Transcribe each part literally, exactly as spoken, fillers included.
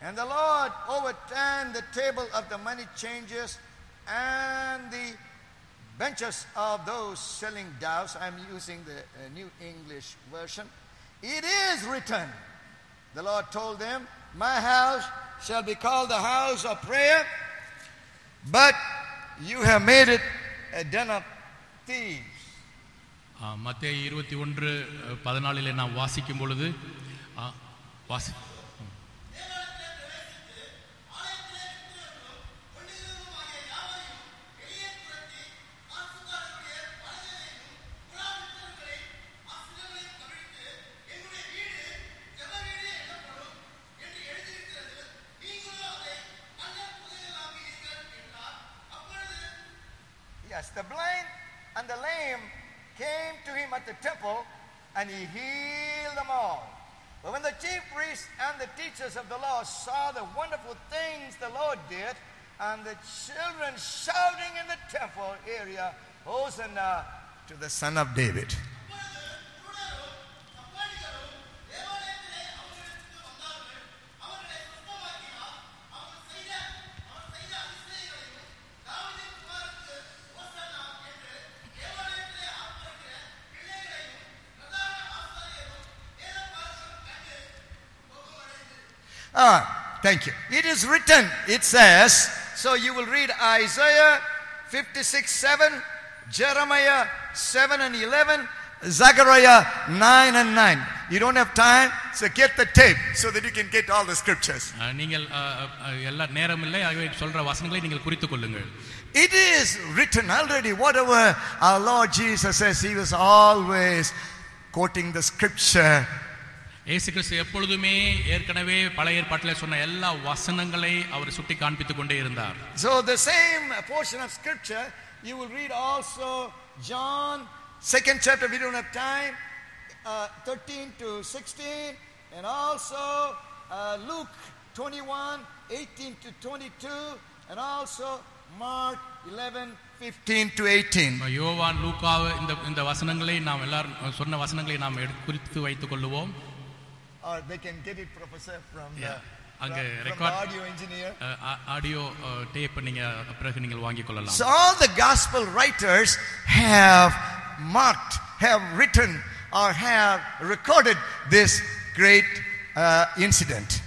And the Lord overturned the table of the money changers and the benches of those selling doves. I'm using the uh, New English version. It is written, the Lord told them, my house shall be called the house of prayer, but you have made it a den of thieves. மத்தேயு இருபத்தி ஒன்று பதினாலிலே நாம் வாசிக்கும் பொழுது வாசி Yes, the blind and the lame came to him at the temple, and he healed them all. But when the chief priests and the teachers of the law saw the wonderful things the Lord did, and the children shouting in the temple area, Hosanna to the Son of David. Ah, thank you. It is written, it says, so you will read Isaiah fifty-six seven, Jeremiah seven and eleven, Zechariah nine and nine. You don't have time, so get the tape so that you can get all the scriptures. நீங்கள் எல்லா நேரம் இல்லை, ஆகவே சொல்ற வசனங்களை நீங்கள் குறித்துக் கொள்ளுங்கள். It is written already. Whatever our Lord Jesus says, he was always quoting the scripture. இயேசு கிறிஸ்து எப்பொழுதுமே ஏற்கனவே பழைய ஏற்பாட்டிலே சொன்ன எல்லா வசனங்களை அவர் சுட்டி காண்பித்துக் கொண்டே இருந்தார். So the same portion of scripture you will read also John second chapter, we don't have time, uh, thirteen to sixteen, and also uh, Luke twenty-one eighteen to twenty-two, and also Mark eleven fifteen to eighteen. யோவான் லூக்கா இந்த இந்த வசனங்களை நாம் எல்லாரும் சொன்ன வசனங்களை நாம் குறித்து வைத்துக் கொள்வோம். Or they can get it, Professor, from the, அங்க from, from record the audio engineer. Audio tape நீங்க பிறகு நீங்கள் வாங்கிக் கொள்ளலாம். So all the gospel writers have marked, have written, or have recorded this great uh, incident.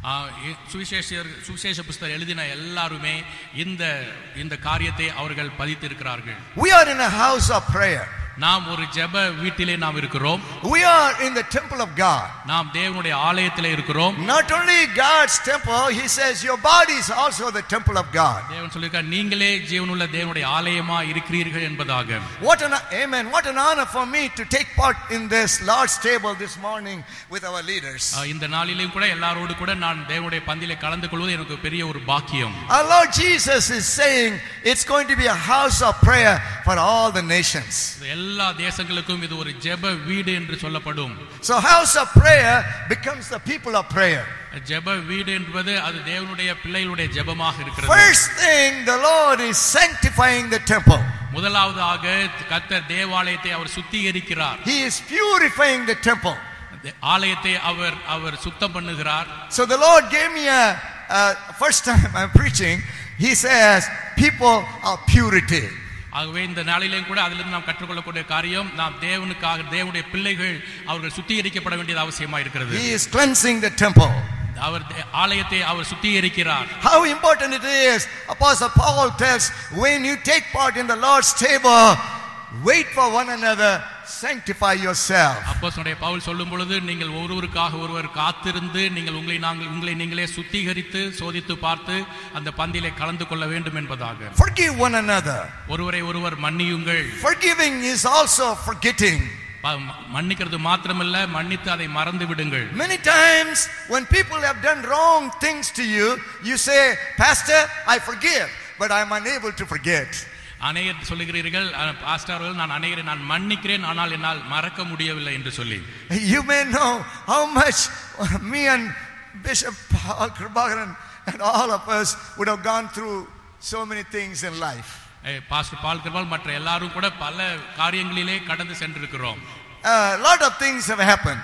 சுவிசேஷர் சுவிசேஷ புத்தகம் எழுதின எல்லாருமே இந்த இந்த காரியத்தை அவர்கள் பதித்து இருக்கிறார்கள். We are in a house of prayer. நாம் ஒரு ஜெப வீட்டிலே நாம் இருக்கிறோம். We are in the temple of God. நாம் தேவனுடைய ஆலயத்திலே இருக்கிறோம். Not only God's temple, he says your body is also the temple of God. தேவன் சொல்லிருக்கார், நீங்களே ஜீவனுள்ள தேவனுடைய ஆலயமா இருக்கிறீர்கள் என்பதாக. What an amen, what an honor for me to take part in this Lord's table this morning with our leaders. இந்த நாளிலேயும் கூட எல்லாரோடு கூட நான் தேவனுடைய பந்தியிலே கலந்து கொள்வது எனக்கு பெரிய ஒரு பாக்கியம். Our Lord Jesus is saying it's going to be a house of prayer for all the nations. எல்லா தேசங்களுக்கும் இது ஒரு ஜெப வீடு என்று சொல்லப்படும். So house of prayer becomes the people of prayer. ஜெப வீடு என்பது அது தேவனுடைய பிள்ளைகளுடைய ஜெபமாக இருக்கிறது. First thing, the Lord is sanctifying the temple. முதலாவதாக கர்த்தர் தேவாலயத்தை அவர் சுத்திகரிக்கிறார். He is purifying the temple. ஆலயத்தை அவர் அவர் சுத்தம் பண்ணுகிறார். So the Lord gave me a uh, first time I'm preaching, he says people are purity. ஆகவே இந்த நாளிலேயும் கூட அதிலிருந்து நாம் கற்றுக்கொள்ளக்கூடிய காரியம், நாம் தேவனுக்காக தேவனுடைய பிள்ளைகள் அவர்கள் சுத்திகரிக்கப்பட வேண்டியது அவசியமா இருக்கிறது. He is cleansing the temple. அவர் ஆலயத்தை அவர் சுத்திகரிக்கிறார். How important it is. Apostle Paul tells, when you take part in the Lord's table, wait for one another, sanctify yourself. அப்போஸ்தலனாகிய பவுல் சொல்லும் பொழுது, நீங்கள் ஒருவருக்காக ஒருவர் காத்திருந்து நீங்கள் உங்களை நாங்கள் உங்களை நீங்களே சுத்திகரித்து சோதித்து பார்த்து அந்த பந்தியிலே கலந்து கொள்ள வேண்டும் என்பதாக. Forgive one another. ஒருவரை ஒருவர் மன்னியுங்கள். Forgiving is also forgetting. மன்னிக்கிறது மாத்திரமல்ல, மன்னித்து அதை மறந்து விடுங்கள். Many times when people have done wrong things to you, you say, Pastor, I forgive, but I am unable to forget. அநேகர் சொல்லுகிறீர்கள், பாஸ்டர் அவர்கள், நான் அநேகரை நான் மன்னிக்கிறேன், ஆனால் என்னால் மறக்க முடியவில்லை என்று சொல்லி. You may know how much me and Bishop Paul Kribakaran and all of us would have gone through so many things in life. Pastor பால் கிருபால் மற்ற எல்லாரும் கூட பல காரியங்களிலே கடந்து சென்றிருக்கிறோம். A lot of things have happened.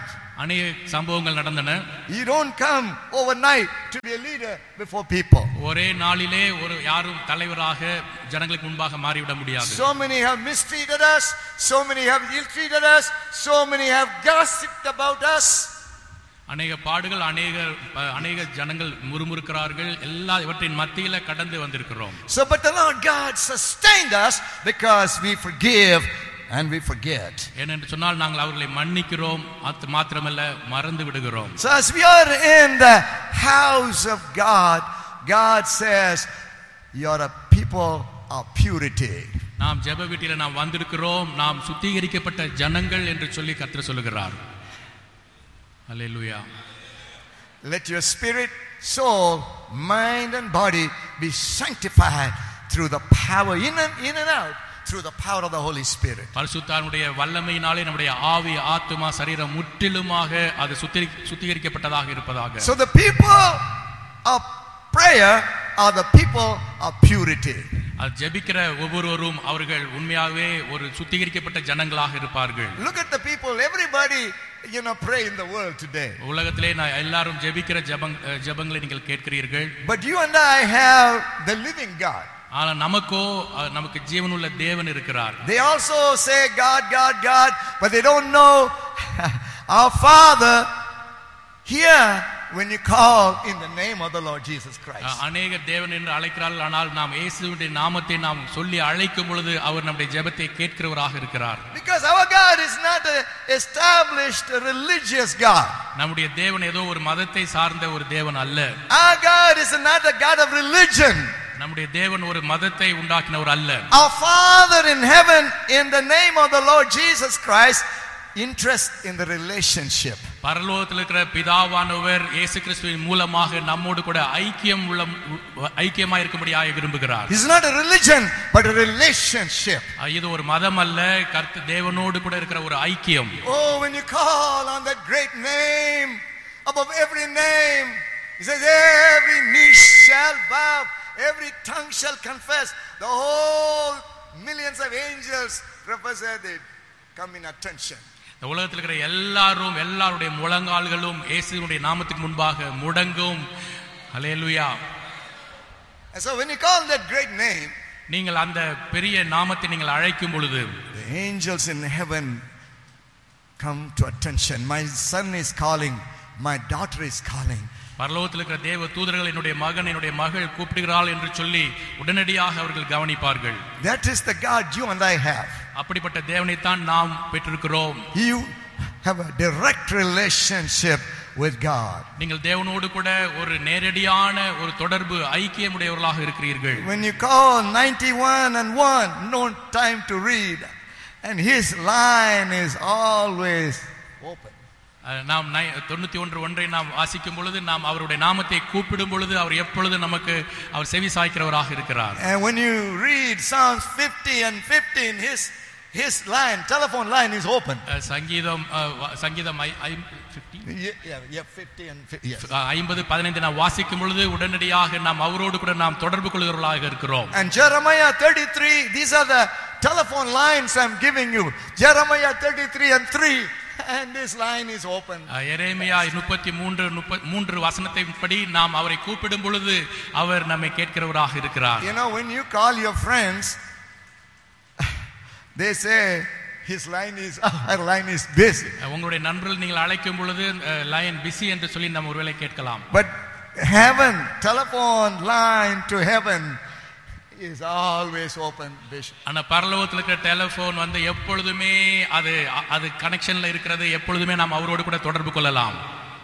அநேக சம்பவங்கள் நடந்தன. You don't come overnight to be a leader before people. ஒரே நாளிலே ஒரு யாரும் தலைவராக ஜனங்களுக்கு முன்பாக மாறிவிட முடியாது. So many have mistreated us, so many have ill-treated us, so many have gossiped about us. அநேக பாடுகள், அநேக அநேக ஜனங்கள் முறுமுறுக்கிறார்கள். எல்லா இவற்றின் மத்தியில கடந்து வந்திருக்கிறோம். So but the Lord God sustained us because we forgive and we forget. ஏனென்று சொன்னால் நாங்கள் அவர்களை மன்னிக்கிறோம், அது மாத்திரமல்ல மறந்து விடுகிறோம். So as we are in the house of God, God says you are a people of purity. நாம் ஜெப வீட்டிலே நாம் வந்திருக்கிறோம், நாம் சுத்திகரிக்கப்பட்ட ஜனங்கள் என்று சொல்லி கர்த்தர் சொல்லுகிறார். Hallelujah. Let your spirit, soul, mind and body be sanctified through the power in and in and out through the power of the Holy Spirit. பரிசுத்தாவினுடைய வல்லமையினாலே நம்முடைய ஆவி, ஆத்துமா, சரீரம் முற்றிலுமாக அது சுத்திகரிக்கப்பட்டதாக இருப்பதாக. So the people of prayer are the people of purity. அது ஜெபிக்கிற ஒவ்வொருவரும் அவர்கள் உண்மையாகவே ஒரு சுத்திகரிக்கப்பட்ட ஜனங்களாக இருப்பார்கள். Look at the people, everybody, you know, pray in the world today. உலகத்திலே நான் எல்லாரும் ஜெபிக்கிற ஜெபங் ஜெபங்களை நீங்கள் கேட்கிறீர்கள். But you and I have the living God. ஆனா நமக்கோ நமக்கு ஜீவனுள்ள தேவன் இருக்கிறார். They also say God, God, God, but they don't know our Father here when you call in the name of the Lord Jesus Christ. அநேக தேவன் என்று அழைக்கிறார்கள், ஆனால் நாம் இயேசுவின் நாமத்தை நாம் சொல்லி அழைக்கும் பொழுது அவர் நம்முடைய ஜெபத்தை கேட்கிறவராக இருக்கிறார். Because our God is not a established religious God. நம்முடைய தேவன் ஏதோ ஒரு மதத்தை சார்ந்த ஒரு தேவன் அல்ல. Our God is not a God of religion. நம்முடைய தேவன் ஒரு மதத்தை உண்டாக்கினவர் அல்ல. Our Father in heaven, in the name of the Lord Jesus Christ, interest in the relationship. பரலோகத்தில் இருக்கிற பிதாவானவர் இயேசு கிறிஸ்துவின் மூலமாக நம்மோடு கூட ஐக்கியம் உள்ள ஐக்கியமாய் இருக்கும்படியாக விரும்புகிறார். It's not a religion but a relationship. இது ஒரு மதம் அல்ல, கர்த்தர் தேவனோடு கூட இருக்கிற ஒரு ஐக்கியம். Oh, when you call on that great name above every name, he says every knee shall bow, every tongue shall confess. The whole millions of angels represented come in attention. இந்த உலகத்தில் இருக்கிற எல்லாரும் எல்லாருடைய முழங்கால்களும் இயேசுவினுடைய நாமத்துக்கு முன்பாக முடங்கும். ஹல்லேலூயா. And so when you call that great name, நீங்கள் அந்த பெரிய நாமத்தை நீங்கள் அழைக்கும் பொழுது the angels in heaven come to attention. My son is calling, my daughter is calling. பரலோகத்தில் இருக்கிற தேவ தூதர்கள் என்னுடைய மகன் என்னுடைய மகள் கூப்பிடுகிறாள் என்று சொல்லி உடனடியாக அவர்கள் கவனிப்பார்கள். That is the God you and I have. அப்படிப்பட்ட தேவனை தான் நாம் பெற்றிருக்கிறோம். You have a direct relationship with God. நீங்கள் தேவனோடு கூட ஒரு நேரடியான ஒரு தொடர்பு ஐக்கியமுடையவர்களாக இருக்கிறீர்கள். When you call ninety-one and one, no time to read, and his line is always open. நாம் தொண்ணூத்தி ஒன்று ஒன்றை நாம் வாசிக்கும் பொழுது நாம் அவருடைய நாமத்தை கூப்பிடும் பொழுது அவர் எப்பொழுது நமக்கு அவர் செவி சாய்க்கிறவராக இருக்கிறார். And when you read Psalms fifty and fifteen, his his line, telephone line is open. சங்கீதம் சங்கீதம் ஐம்பது பதினைந்து நாம் வாசிக்கும் பொழுது உடனடியாக நாம் அவரோடு கூட நாம் தொடர்பு கொள்கிறவர்களாக இருக்கிறோம். And Jeremiah thirty-three, these are the telephone lines I'm giving you. Jeremiah thirty-three and three, and this line is open. எரேமியா முப்பத்தி மூன்று மூன்று வசனத்தின்படி நாம் அவரை கூப்பிடும் பொழுது அவர் நம்மை கேட்கிறவராக இருக்கிறார். You know, when you call your friends, they say his line is our line is busy. உங்களுடைய நண்பர்கள் நீங்கள் அழைக்கும் பொழுது லைன் பிஸி என்று சொல்லி நாம் ஒருவேளை கேட்கலாம். But heaven, telephone line to heaven is always open, Bishop. ஆனா பரலோகத்தில் இருக்கிற டெலிபோன் வந்து எப்பொழுதுமே அது அது கனெக்ஷன்ல இருக்கிறது, எப்பொழுதுமே நாம் அவரோடு கூட தொடர்பு கொள்ளலாம்.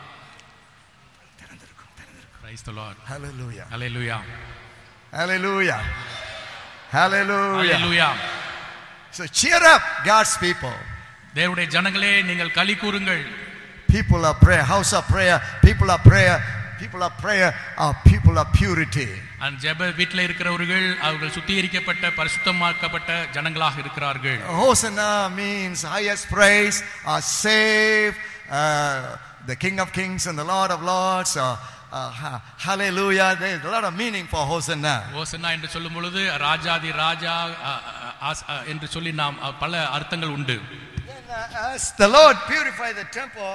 Praise the Lord. Hallelujah. Hallelujah. Hallelujah. Hallelujah. Hallelujah. So cheer up, God's people. தேவனுடைய ஜனங்களே நீங்கள் களி கூறுங்கள். People of prayer, house of prayer, people of prayer, people of prayer are people of purity. அந்த ஜெப வீட்டில் இருக்கிறவர்கள் அவர்கள் சுத்திகரிக்கப்பட்ட பரிசுத்தமாக்கப்பட்ட ஜனங்களாக இருக்கிறார்கள். Hosanna means highest praise, are saved, uh, the King of Kings and the Lord of Lords. Uh, uh, hallelujah. There is a lot of meaning for Hosanna. Hosanna என்று சொல்லும் பொழுது ராஜாதி ராஜா என்று சொல்லி நாம் பல அர்த்தங்கள் உண்டு. As the Lord purified the temple,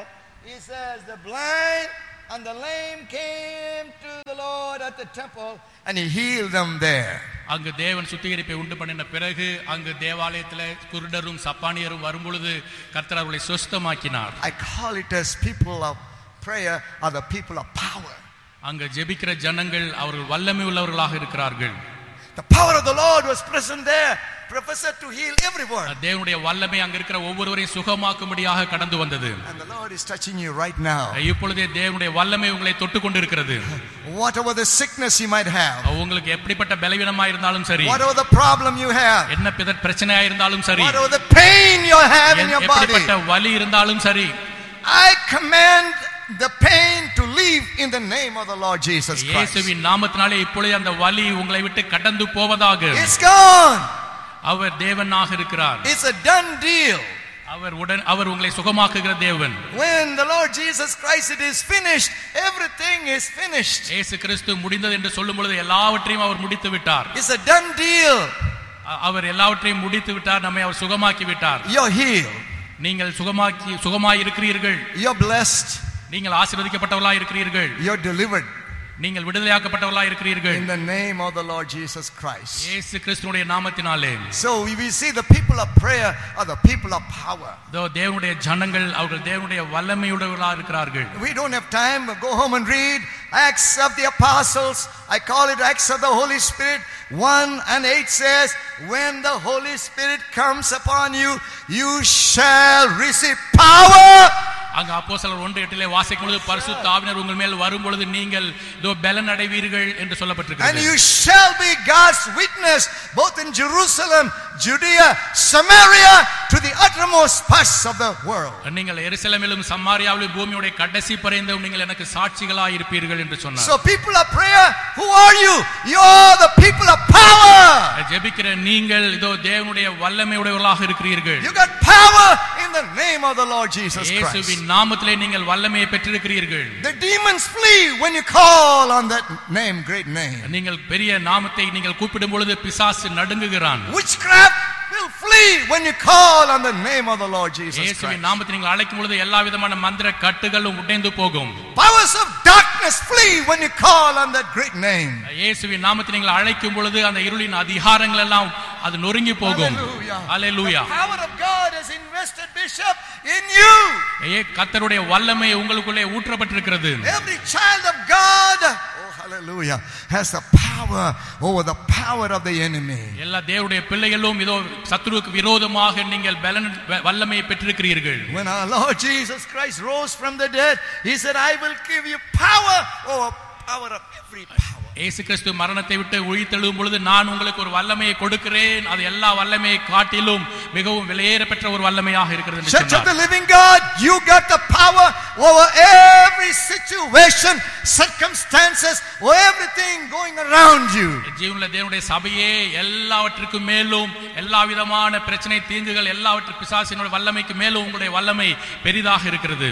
he says, the blind and the lame came to the Lord at the temple and he healed them there. அங்கு தேவன் சுத்திகரிப்பை உண்டு பண்ணின பிறகு அங்கு தேவாலயத்திலே குருடரும் சப்பானியரும் வரும்பொழுது கர்த்தர் அவர்களை சுஸ்தமாக்கினார். I call it as people of prayer are the people of power. அங்கு ஜெபிக்கிற ஜனங்கள் அவர்கள் வல்லமை உள்ளவர்களாக இருக்கிறார்கள். The power of the Lord was present there, professor, to heal everyone. தேவனுடைய வல்லமை அங்க இருக்கிற ஒவ்வொருவரையும் சுகமாக்கும்படியாக கடந்து வந்தது. And the Lord is touching you right now. இப்பொழுதே தேவனுடைய வல்லமை உங்களை தொட்டு கொண்டிருக்கிறது. Whatever the sickness you might have, உங்களுக்கு எப்படிப்பட்ட பலவீனமா இருந்தாலும் சரி, whatever the problem you have, என்ன பிரச்சனையா இருந்தாலும் சரி, whatever the pain you have in your body, எப்படிப்பட்ட வலி இருந்தாலும் சரி, I command the pain to leave in the name of the Lord Jesus Christ. இயேசுவின் நாமத்தினாலே இப்பொழுது அந்த வலி உங்களை விட்டு கடந்து போவதாக. It's gone. அவர் தேவனாக இருக்கிறார். It's a done deal. அவர் உடன் அவர் உங்களை சுகமாக்குகிற தேவன். When the Lord Jesus Christ it is finished, everything is finished. இயேசு கிறிஸ்து முடிந்தது என்று சொல்லும் பொழுது எல்லாவற்றையும் அவர் முடித்து விட்டார். It's a done deal. அவர் எல்லாவற்றையும் முடித்து விட்டார், நம்மை அவர் சுகமாக்கி விட்டார். You're healed. நீங்கள் சுகமாக்கி சுகமாய் இருக்கிறீர்கள். You're blessed. நீங்கள் ஆசீர்வதிக்கப்பட்டவர்களாய் இருக்கிறீர்கள். You're delivered. நீங்கள் விடுதலையாக்கப்பட்டவர்களாய் இருக்கிறீர்கள். In the name of the Lord Jesus Christ. இயேசு கிறிஸ்துவினுடைய நாமத்தினாலே. So we see the people of prayer are the people of power. தோ தேவனுடைய ஜனங்கள் அவர்கள் தேவனுடைய வல்லமையுடையவர்களாக இருக்கிறார்கள். We don't have time to go home and read Acts of the Apostles. I call it Acts of the Holy Spirit. one and eight says, when the Holy Spirit comes upon you, you shall receive power. அங்க அப்போஸ்தலர் ஒன்று எட்டிலே வாசிக்கும் பொழுது பரிசுத்த ஆவியானவர் உங்கள் மேல் வரும் பொழுது நீங்கள் இதோ பலன் அடைவீர்கள் என்று சொல்லப்பட்டிருக்கிறது. And you shall be God's witness both in Jerusalem, Judea, Samaria, to the uttermost parts of the world. நீங்கள் எருசலேமிலும் சமாரியாவிலும் பூமியுடைய கடைசி பரியந்தம் நீங்கள் எனக்கு சாட்சிகளாய் இருப்பீர்கள் என்று சொன்னார். So people of prayer, who are you? You are the people of power. ஜெபிக்கிற நீங்கள் இதோ தேவனுடைய வல்லமையுடையவர்களாக இருக்கிறீர்கள். You got power in the name of the Lord Jesus Christ. இயேசுவின் நாமத்திலே நீங்கள் வல்லமையை பெற்றிருக்கிறீர்கள். The demons flee when you call on that name, great name. நீங்கள் பெரிய நாமத்தை நீங்கள் கூப்பிடும் பொழுது பிசாசு நடுங்குகிறான். Witchcraft will flee when you call on the name of the Lord Jesus Christ. இயேசுவின் நாமத்தை நீங்கள் அழைக்கும் பொழுது எல்லா விதமான மந்திர கட்டுகளும் உடைந்து போகும். Powers of darkness flee when you call on that great name. இயேசுவின் நாமத்தை நீங்கள் அழைக்கும் பொழுது அந்த இருளின் அதிகாரங்கள் எல்லாம் அது நொறுங்கி போகும். ஹalleluya. The power of God has invested, Bishop, in you. கர்த்தருடைய வல்லமை உங்களுக்குள்ளே ஊற்றப்பட்டிருக்கிறது. Every child of God, oh hallelujah, has the power over the power of the enemy. எல்லா தேவனுடைய பிள்ளைகளும் இதோ சத்துருவுக்கு விரோதமாக நீங்கள் வல்லமையை பெற்றிருக்கிறீர்கள். When our Lord Jesus Christ rose from the dead, he said, I will give you power over power of every power. இயேசு கிறிஸ்து மரணத்தை விட்டு உயிர்த்தெழும் பொழுது நான் உங்களுக்கு ஒரு வல்லமையை கொடுக்கிறேன், அது எல்லா வல்லமையை காட்டிலும் மிகவும் விலையேற பெற்ற ஒரு வல்லமையாக இருக்கிறது என்று சொன்னார். Church of the living God, you got the power over every situation, circumstances, or everything going around you. ஜீவனுள்ள தேவனுடைய சபையே எல்லாவற்றுக்கும் மேலும் எல்லா விதமான பிரச்சனை தீங்குகள் எல்லாவற்று பிசாசினுடைய வல்லமைக்கு மேலும் உங்களுடைய வல்லமை பெரிதாக இருக்கிறது.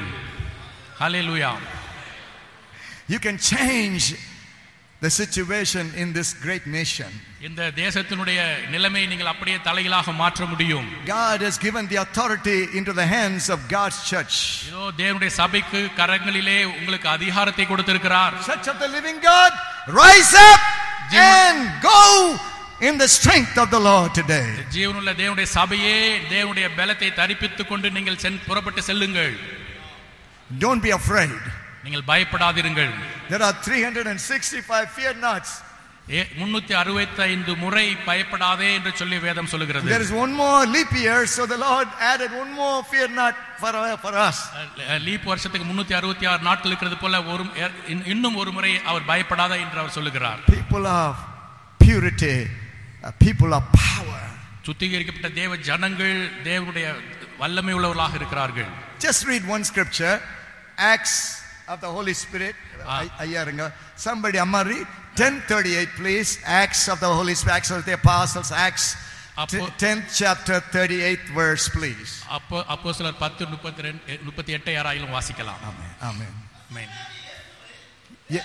ஹalleluya. You can change the situation in this great nation. இந்த தேசத்தினுடைய நிலைமை நீங்கள் அப்படியே தலைகீழாக மாற்ற முடியும். God has given the authority into the hands of God's church. இதோ தேவனுடைய சபைக்கு கரங்களிலே உங்களுக்கு அதிகாரத்தை கொடுத்திருக்கிறார். Church of the living God, rise up and go in the strength of the Lord today. ஜீவனுள்ள தேவனுடைய சபையே தேவனுடைய பலத்தை தரிப்பித்துக் கொண்டு நீங்கள் புறப்பட்டு செல்லுங்கள். Don't be afraid. நீங்கள் பயப்படாதிருங்கள். There are three hundred sixty-five fear nots. முன்னூற்று அறுபத்தைந்து முறை பயப்படாதே என்று சொல்லி வேதம் சொல்லுகிறது. There is one more leap year, so the Lord added one more fear not for for us. Leaf வருஷத்துக்கு முன்னூற்று அறுபத்தி ஆறு நாட்கள் இருக்கிறது போல ஒரு இன்னும் ஒரு முறை அவர் பயப்படாதே என்று அவர் சொல்லுகிறார். People of purity, people of power. சுத்திகரிக்கப்பட்ட தேவ ஜனங்கள் தேவனுடைய வல்லமை உள்ளவர்களாக இருக்கிறார்கள். Just read one scripture, Acts of the Holy Spirit. Ayaranga, somebody amma read ten thirty-eight please. Acts of the Holy Spirit, Acts of the Apostles, Acts tenth chapter thirty-eighth verse please. அப்போ அப்போஸ்தலர் பத்து முப்பத்தி எட்டு யாராயிலும் வாசிக்கலாம். Amen. Amen. Amen. Yeah.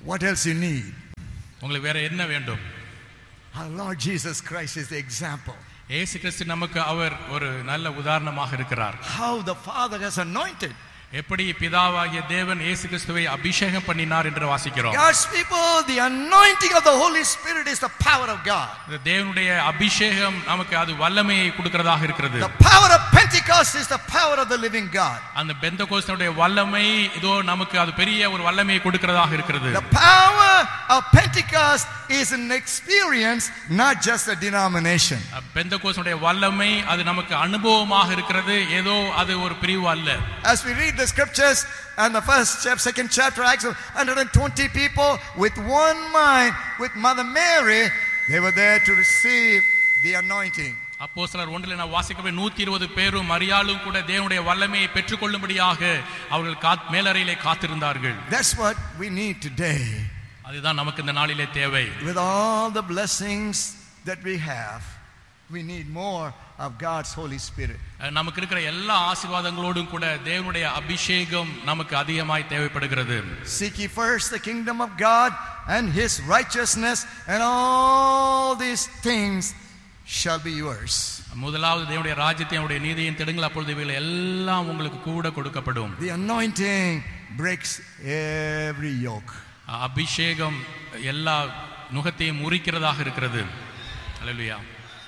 What else you need? உங்களுக்கு வேற என்ன வேண்டும்? Our Lord Jesus Christ is the example. இயேசு கிறிஸ்து நமக்கு அவர் ஒரு நல்ல உதாரணமாக இருக்கிறார். How the Father has anointed. எப்படி பிதாவாகிய தேவன் இயேசு கிறிஸ்துவை அபிஷேகம் பண்ணினார் என்று வாசிக்கிறோம். God's people, the anointing of the Holy Spirit is the power of God. தேவனுடைய அபிஷேகம் நமக்கு அது வல்லமையை கொடுக்கிறதாக இருக்கிறது. The power of Pentecost is the power of the living God. அந்த பெந்தெகோஸ்துடைய வல்லமை இதோ நமக்கு அது பெரிய ஒரு வல்லமையை கொடுக்கிறதாக இருக்கிறது. The power of Pentecost is an experience, not just a denomination. பெந்தெகோஸ்துடைய வல்லமை அது நமக்கு அனுபவமாக இருக்கிறது, ஏதோ அது ஒரு பிரிவு அல்ல. As we read the scriptures and the first chapter, second chapter, Acts of one hundred twenty people with one mind, with Mother Mary, they were there to receive the anointing. அப்போஸ்தலர் ஒன்றில் நான் வாசிக்கவே நூற்றி இருபது பேரும் மரியாளும் கூட தேவனுடைய வல்லமையை பெற்றுக்கொள்ளும்படியாக அவர்கள் மேலறையிலே காத்திருந்தார்கள். That's what we need today. அதுதான் நமக்கு இந்த நாளிலே தேவை. With all the blessings that we have, we need more of God's Holy Spirit. நமக்கு இருக்கிற எல்லா ஆசீர்வாதங்களோடும் கூட தேவனுடைய அபிஷேகம் நமக்கு அதிகமாய் தேவைப்படுகிறது. Seek ye first the kingdom of God and his righteousness, and all these things shall be yours. முதலாவது தேவனுடைய ராஜ்யத்தை அவருடைய நீதியை தேடுங்கள், அப்பொழுது இவைகள் எல்லாம் உங்களுக்கு கூட கொடுக்கப்படும். The anointing breaks every yoke. அபிஷேகம் எல்லா நுகத்தையும் முறிக்கிறதாக இருக்கிறது. ஹல்லேலூயா.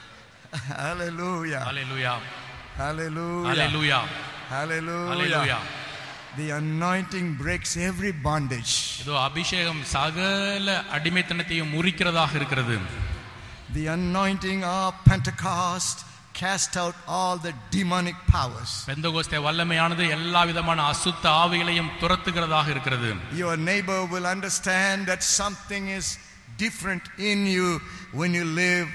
Hallelujah. Hallelujah. Hallelujah. Hallelujah. Hallelujah. Hallelujah. The anointing breaks every bondage. இதோ அபிஷேகம் சகல அடிமைத்தனத்தையும் முறிக்கிறதாக இருக்கிறது. The anointing of Pentecost cast out all the demonic powers. பெந்தெகோஸ்தே வல்லமையானது எல்லா விதமான அசுத்த ஆவிகளையும் துரத்துகிறதாக இருக்கிறது. Your neighbor will understand that something is different in you when you live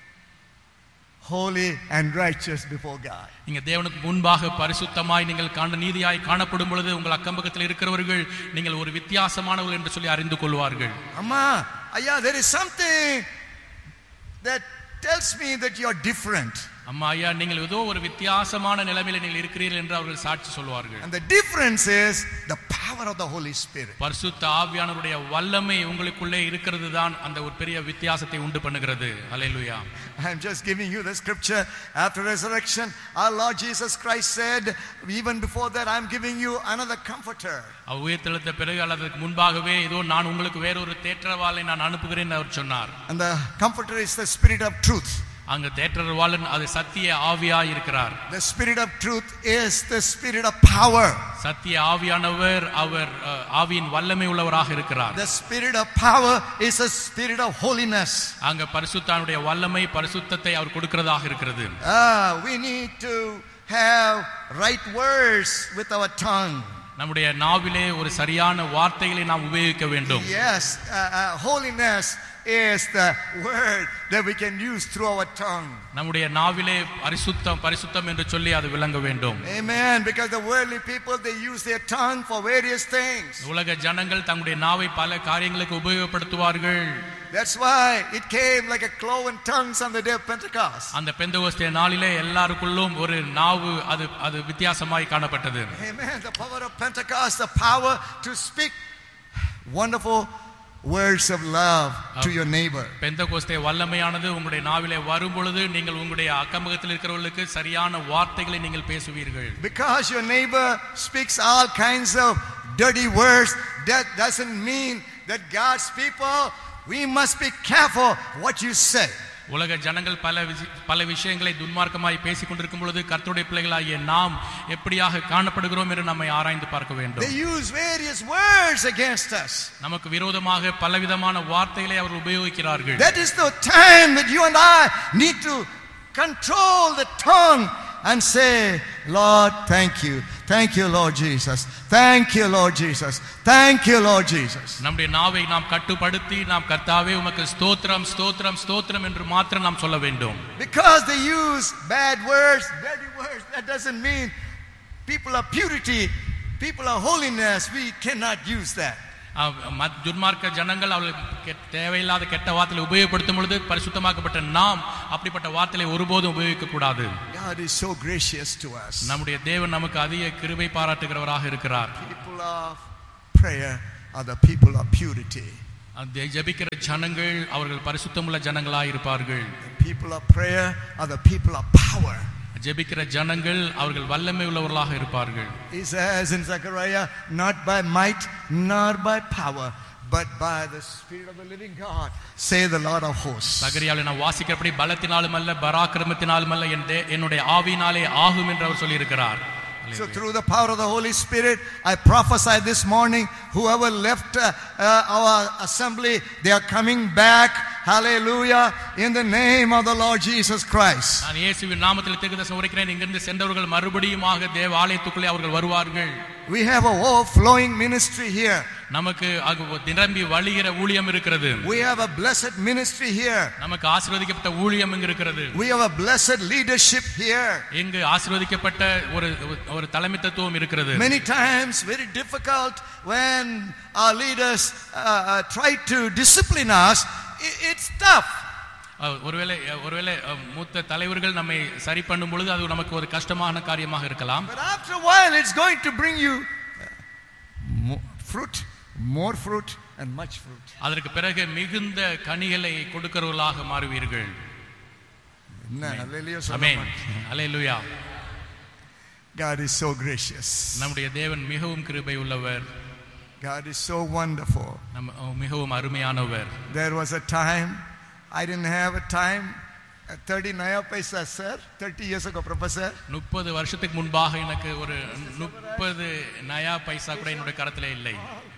holy and righteous before God. நீங்க தேவனுக்கு முன்பாக பரிசுத்தமாய் நீங்கள் காண நீதியாய் காணப்படும் பொழுது உங்கள் அக்கம்பக்கத்தில் இருக்கிறவர்கள் நீங்கள் ஒரு வித்தியாசமானவர்கள் என்று சொல்லி அறிந்து கொள்வார்கள். Amma, ayya, there is something that tells me that you are different. அம்மா ஐயா, நீங்கள் ஏதோ ஒரு வித்தியாசமான நிலைமையில நீங்கள் இருக்கிறீர்கள் என்று அவர்கள் சாட்சி சொல்வார்கள். And the difference is the power of the Holy Spirit. பரிசுத்த ஆவியானவருடைய வல்லமை உங்களுக்குள்ளே இருக்கிறது தான் அந்த ஒரு பெரிய வித்தியாசத்தை உண்டு பண்ணுகிறது. ஹல்லேலூயா. I am just giving you the scripture. After resurrection, our Lord Jesus Christ said, even before that, I am giving you another comforter. உயிர்த்தெழுந்த பிறகு அல்லதுக்கு முன்பாகவே ஏதோ நான் உங்களுக்கு வேறொரு தேற்றவாளை நான் அனுப்புகிறேன் அவர் சொன்னார். And the comforter is the Spirit of truth. அங்க தேற்றவாளன் அது சத்திய ஆவியாய் இருக்கிறார். The Spirit of truth is the Spirit of power. சத்திய ஆவியானவர் அவர் ஆவியின் வல்லமை உள்ளவராக இருக்கிறார். The Spirit of power is a spirit of holiness. அங்க பரிசுத்தனுடைய வல்லமை பரிசுத்தத்தை அவர் கொடுக்கிறதாக இருக்கிறது. Ah, we need to have right words with our tongue. நம்முடைய நாவிலே ஒரு சரியான வார்த்தைகளை நாம் உபயோகிக்க வேண்டும். Yes, uh, uh, holiness is the word that we can use through our tongue. நம்முடைய நாவிலே பரிசுத்தம் பரிசுத்தம் என்று சொல்லி அது விளங்க வேண்டும். Amen. Because the worldly people, they use their tongue for various things. உலக ஜனங்கள் தங்களுடைய நாவை பல காரியங்களுக்கு உபயோகப்படுத்துவார்கள். That's why it came like a cloven tongues on the day of Pentecost. அந்த பெந்தெகோஸ்தே நாளிலே எல்லாருக்குள்ளும் ஒரு நாவு அது அது வித்தியாசமாய் காணப்பட்டது. Amen. The power of Pentecost, the power to speak wonderful words of love to your neighbor. பெந்தெகோஸ்தே வல்லமையானது உங்களுடைய நாவிலே வரும் பொழுது நீங்கள் உங்களுடைய அக்கம்பக்கத்தில் இருக்கிறவர்களுக்கு சரியான வார்த்தைகளை நீங்கள் பேசுவீர்கள். Because your neighbor speaks all kinds of dirty words, that doesn't mean that God's people, we must be careful what you say. உலக ஜனங்கள் பல பல விஷயங்களை துன்மார்க்கமாய் பேசிக் கொண்டிருக்கும் பொழுது கர்த்தருடைய பிள்ளைகளாகிய நாம் எப்படியாக காணப்படுகிறோம் என்று நம்மை ஆராய்ந்து பார்க்க வேண்டும். They use various words against us. நமக்கு விரோதமாக பலவிதமான வார்த்தைகளை அவர்கள் உபயோகிக்கிறார்கள். That is the time that you and I need to control the tongue and say, Lord, thank you. Thank you, Lord Jesus. Thank you, Lord Jesus. Thank you, Lord Jesus. நம்முடைய நாவை நாம் கட்டுப்படுத்தி நாம் கர்த்தாவே உமக்கு ஸ்தோத்திரம் ஸ்தோத்திரம் ஸ்தோத்திரம் என்று மாத்திரம் நாம் சொல்ல வேண்டும். Because they use bad words, dirty words, that doesn't mean people are purity, people are holiness. We cannot use that. துன்மார்க்க ஜனங்கள் அவர்கள் தேவையில்லாத கெட்ட வார்த்தைகளை உபயோகப்படுத்தும் பொழுது பரிசுத்தமாக்கப்பட்ட நாம் அப்படிப்பட்ட வார்த்தைகளை ஒருபோதும் உபயோகிக்க கூடாது. God is so gracious to us. நம்முடைய தேவன் நமக்கு அதிக கிருபை பாராட்டுகிறவராக இருக்கிறார். People of prayer are the people of purity. அந்த ஜெபிக்கிற ஜனங்கள் அவர்கள் பரிசுத்தமுள்ள ஜனங்களாய் இருப்பார்கள். The people of prayer are the people of power. ஜெபிக்கிற ஜனங்கள் அவர்கள் வல்லமை உள்ளவர்களாக இருப்பார்கள். He says in Zechariah, not by might nor by power, but by the Spirit of the living God, say the Lord of hosts. சகரியாவில் நான் வாசிக்கிறபடி பலத்தினாலும் அல்ல பராக்கிரமத்தினாலும் அல்ல என்னுடைய ஆவியினாலே ஆகும் என்று அவர் சொல்லி இருக்கிறார். So through the power of the Holy Spirit, I prophesy this morning, whoever left uh, uh, our assembly, they are coming back. Hallelujah, in the name of the Lord Jesus Christ. நான் இயேசுவின் நாமத்தில் தீர்க்கதரிசனம் உரைக்கிறேன், இங்கிருந்து சென்றவர்கள் மறுபடியுமாக தேவ ஆலயத்துக்குள்ளே அவர்கள் வருவார்கள். We have a overflowing ministry here. நமக்கு நிரம்பி வழிகிற ஊழியம் இருக்கிறது. We have a blessed ministry here. நமக்கு ஆசீர்வதிக்கப்பட்ட ஊழியம் இங்கு இருக்கிறது. We have a blessed leadership here. இங்கு ஆசீர்வதிக்கப்பட்ட ஒரு ஒரு தலைமைத்துவம் இருக்கிறது. Many times very difficult when our leaders uh, uh, try to discipline us. It's tough. ஒருவேளை ஒருவேளை மூத்த தலைவர்கள் நம்மை சரி பண்ணும் பொழுது அது நமக்கு ஒரு கஷ்டமான காரியமாக இருக்கலாம். But after a while it's going to bring you more fruit, more fruit and much fruit. அதற்கு பிறகு மிகுந்த கனிகளை கொடுக்கிறவர்களாக மாறுவீர்கள். ஆமென். ஹalleluya. God is so gracious. நம்முடைய தேவன் மிகவும் கிருபை உள்ளவர். God is so wonderful. மிகவும் அருமையானவர். There was a time I didn't have a time. thirty naya paisa, sir. thirty years ago, professor. முப்பது வருஷத்துக்கு முன்பாக எனக்கு ஒரு முப்பது நயா பைசா கூட என்னோட கரத்திலே இல்லை.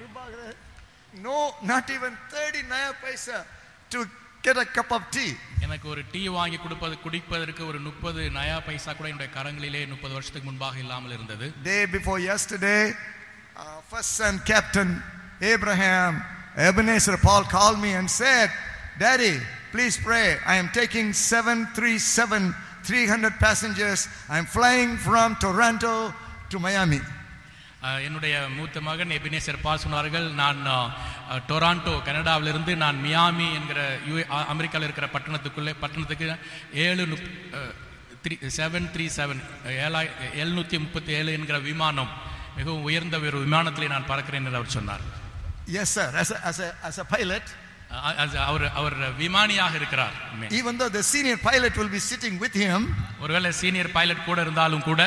No, not even thirty naya paisa to get a cup of tea. எனக்கு ஒரு டீ வாங்கி கொடுப்பது குடிப்பதற்கு ஒரு முப்பது நயா பைசா கூட என்னோட கரங்களிலே முப்பது வருஷத்துக்கு முன்பாக இல்லாமல் இருந்தது. Day before yesterday, uh, first son captain Abraham Ebenezer Paul called me and said, Daddy, please pray. I am taking seven thirty-seven, three hundred passengers. I am flying from Toronto to Miami. என்னுடைய மூத்த மகன் Ebenezer பால் சொன்னார்கள், நான் Toronto கனடாவிலிருந்து நான் Miami என்கிற you அமெரிக்காவில் இருக்கிற பட்டணத்துக்குள்ளே பட்டணத்துக்கு ஏழு த்ரீ செவன் த்ரீ செவன் ஏழாய் எழுநூற்றி முப்பத்தி ஏழு என்கிற விமானம் மிகவும் உயர்ந்த ஒரு விமானத்திலே நான் பறக்கிறேன் என்று அவர் சொன்னார். Yes sir, as a, as a, as a pilot. அவர் அவர் விமானியாக இருக்கிறார். Even though the senior pilot will be sitting with him, ஒருவேளை சீனியர் பைலட் கூட இருந்தாலும் கூட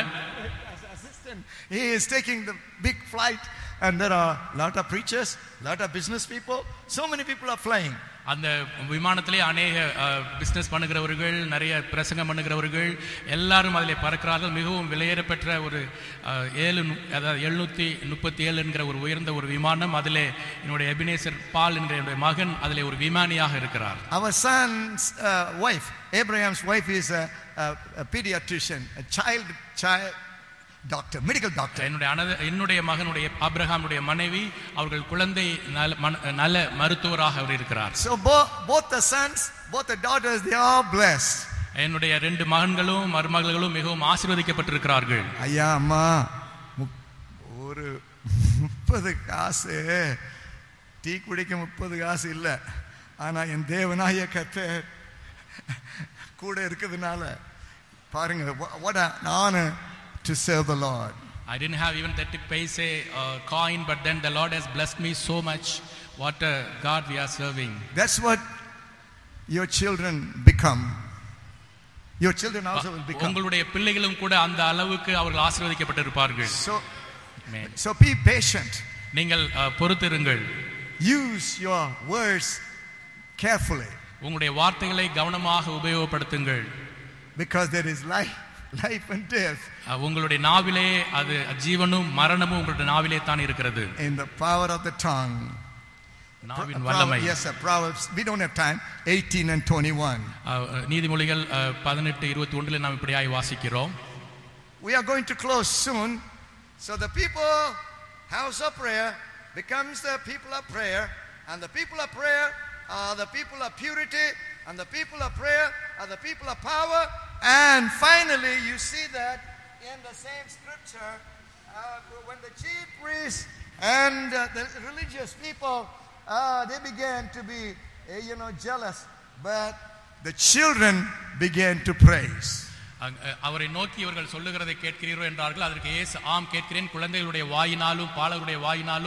he is taking the big flight and there are lot of preachers, lot of business people, so many people are flying. அந்த விமானத்திலே அநேக business பண்ணுகிறவர்கள், நிறைய பிரசங்கம் பண்ணுகிறவர்கள் எல்லாரும் அதிலே பறக்கிறார்கள். மிகவும் விலையேறப்பெற்ற ஒரு ஏழு அதாவது எழுநூற்றி முப்பத்தி ஏழு என்கிற ஒரு உயர்ந்த ஒரு விமானம். அதிலே என்னுடைய எபினேசர் பால் என்ற என்னுடைய மகன் அதிலே ஒரு விமானியாக இருக்கிறார். Our son's uh, wife, Abraham's wife is a, a, a pediatrician, a child child doctor, medical doctor. என்னுடைய என்னுடைய மகனுடைய ஆபிரகாமுடைய மனைவி அவர்கள் குழந்தை நல மருத்துவராக அவர் இருக்கிறார். So both, both the sons, both the daughters, they are blessed. என்னுடைய ரெண்டு மகன்களும் மருமகளும் மிகவும் ஆசீர்வதிக்கப்பட்டிருக்கிறார்கள். ஐயா அம்மா ஒரு முப்பது காசு டீ குடிக்க முப்பது காசு இல்ல, ஆனா என் தேவனாய கர்த்தர் கூட இருக்கிறதுனால பாருங்க, what an honor to serve the Lord. I didn't have even thirty paise uh, coin, but then the Lord has blessed me so much. What a God we are serving. That's what your children become. Your children also will become. உங்களுடைய பிள்ளைகளும் கூட அந்த அளவுக்கு அவர்கள் ஆசீர்வதிக்கப்பட்டிருப்பார்கள். So, so be patient. நீங்கள் பொறுத்திருங்கள். Use your words carefully. உங்களுடைய வார்த்தைகளை கவனமாக உபயோகப்படுத்துங்கள். Because there is life. Life and death. உங்களுடைய நாவிலே அது ஜீவனும் மரணமும் உங்களுடைய நாவிலே தான் இருக்கிறது. In the power of the tongue. நாவின் வல்லமை. Yes sir, Proverbs. We don't have time. eighteen and twenty-one. நீதிமொழிகள் பதினெட்டு இருபத்தி ஒன்று நாம் இப்படியாய் வாசிக்கிறோம். We are going to close soon. So the people house of prayer becomes the people of prayer, and the people of prayer are the people of purity, and the people of prayer are the people of power. And finally, you see that in the same scripture, uh, when the chief priests and uh, the religious people, uh, they began to be, uh, you know, jealous, but the children began to praise. அவரை நோக்கி இவர்கள் சொல்லுகிறதை கேட்கிறீரோ என்றார்கள். அதற்கு இயேசு ஆம் கேட்கிறேன், குழந்தைகளுடைய வாயினாலும் பாலருடைய வாயினாலும்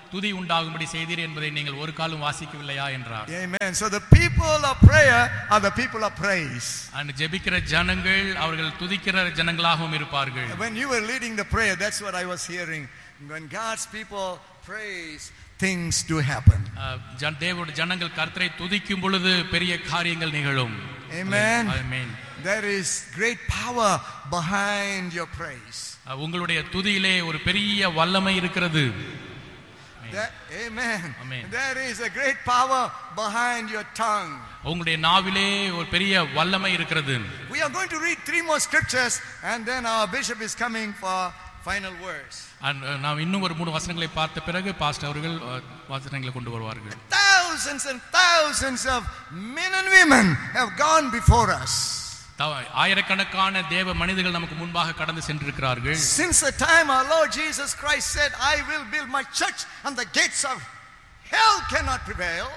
துதி உண்டாகும்படி செய்தீர் என்பதை நீங்கள் ஒரு காலம் வாசிக்கவில்லையா என்றார். Amen. So the people of prayer are the people of praise. அந்த ஜெபிக்கிற ஜனங்கள் அவர்கள் துதிக்கிற ஜனங்களாகவும் இருப்பார்கள். When you were leading the prayer, that's what I was hearing. When God's people praise, things do happen. தேவனுடைய ஜனங்கள் கர்த்தரை துதிக்கும் பொழுது பெரிய காரியங்கள் நிகழும். Amen. Amen. There is great power behind your praise. உங்களுடைய துதியிலே ஒரு பெரிய வல்லமை இருக்கிறது. That, amen. Amen. There is a great power behind your tongue. உங்களுடைய நாவிலே ஒரு பெரிய வல்லமை இருக்கிறது. We are going to read three more scriptures and then our bishop is coming for final words. நாம் இன்னும் ஒரு மூணு வசனங்களை பார்த்த பிறகு பாஸ்டர் அவர்கள் வசனங்களை கொண்டு வருவார்கள். Thousands and thousands of men and women have gone before us. ஆயிரக்கணக்கான தேவ மனிதர்கள் நமக்கு முன்பாக கடந்து சென்றிருக்கிறார்கள். Since the time our Lord Jesus Christ said, I will build my church and the gates of hell cannot prevail.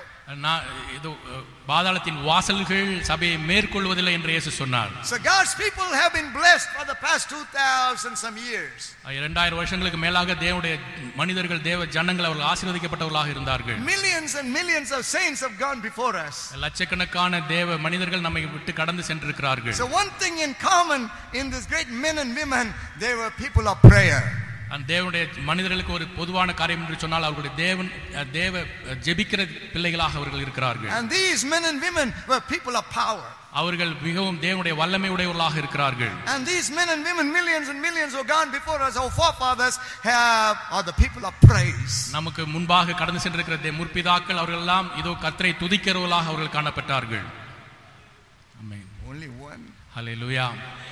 பாதாளத்தின் வாசல்கள் சபையை மேற்கொள்வதில்லை என்று இயேசு சொன்னார். So God's people have been blessed for the past two thousand some years. இரண்டாயிரம் வருஷங்களுக்கு மேலாக தேவனுடைய மனிதர்கள் தேவ ஜனங்கள் அவர்கள் ஆசீர்வதிக்கப்பட்டவர்களாக இருந்தார்கள். Millions and millions of saints have gone before us. லட்சக்கணக்கான தேவ மனிதர்கள் நம்மை விட்டு கடந்து சென்றிருக்கிறார்கள். So one thing in common in this great men and women, they were people of prayer. அந்த தேவனுடைய மனிதர்களுக்கு ஒரு பொதுவான காரியம் என்று சொன்னால் அவர்களுடைய தேவன் தேவ ஜெபிக்கிற பிள்ளைகளாக அவர்கள் இருக்கிறார்கள். And these men and women were people of power. அவர்கள் மிகவும் தேவனுடைய வல்லமை உடையவர்களாக இருக்கிறார்கள். And these men and women, millions and millions who gone before us, our forefathers have are the people of praise. நமக்கு முன்பாக கடந்து சென்றிருக்கிற முற்பிதாக்கள் அவர்கள் எல்லாம் இதோ கர்த்தரை துதிக்கிறவர்களாக அவர்கள் காணப்பட்டார்கள். ஆமென். Only one. Hallelujah.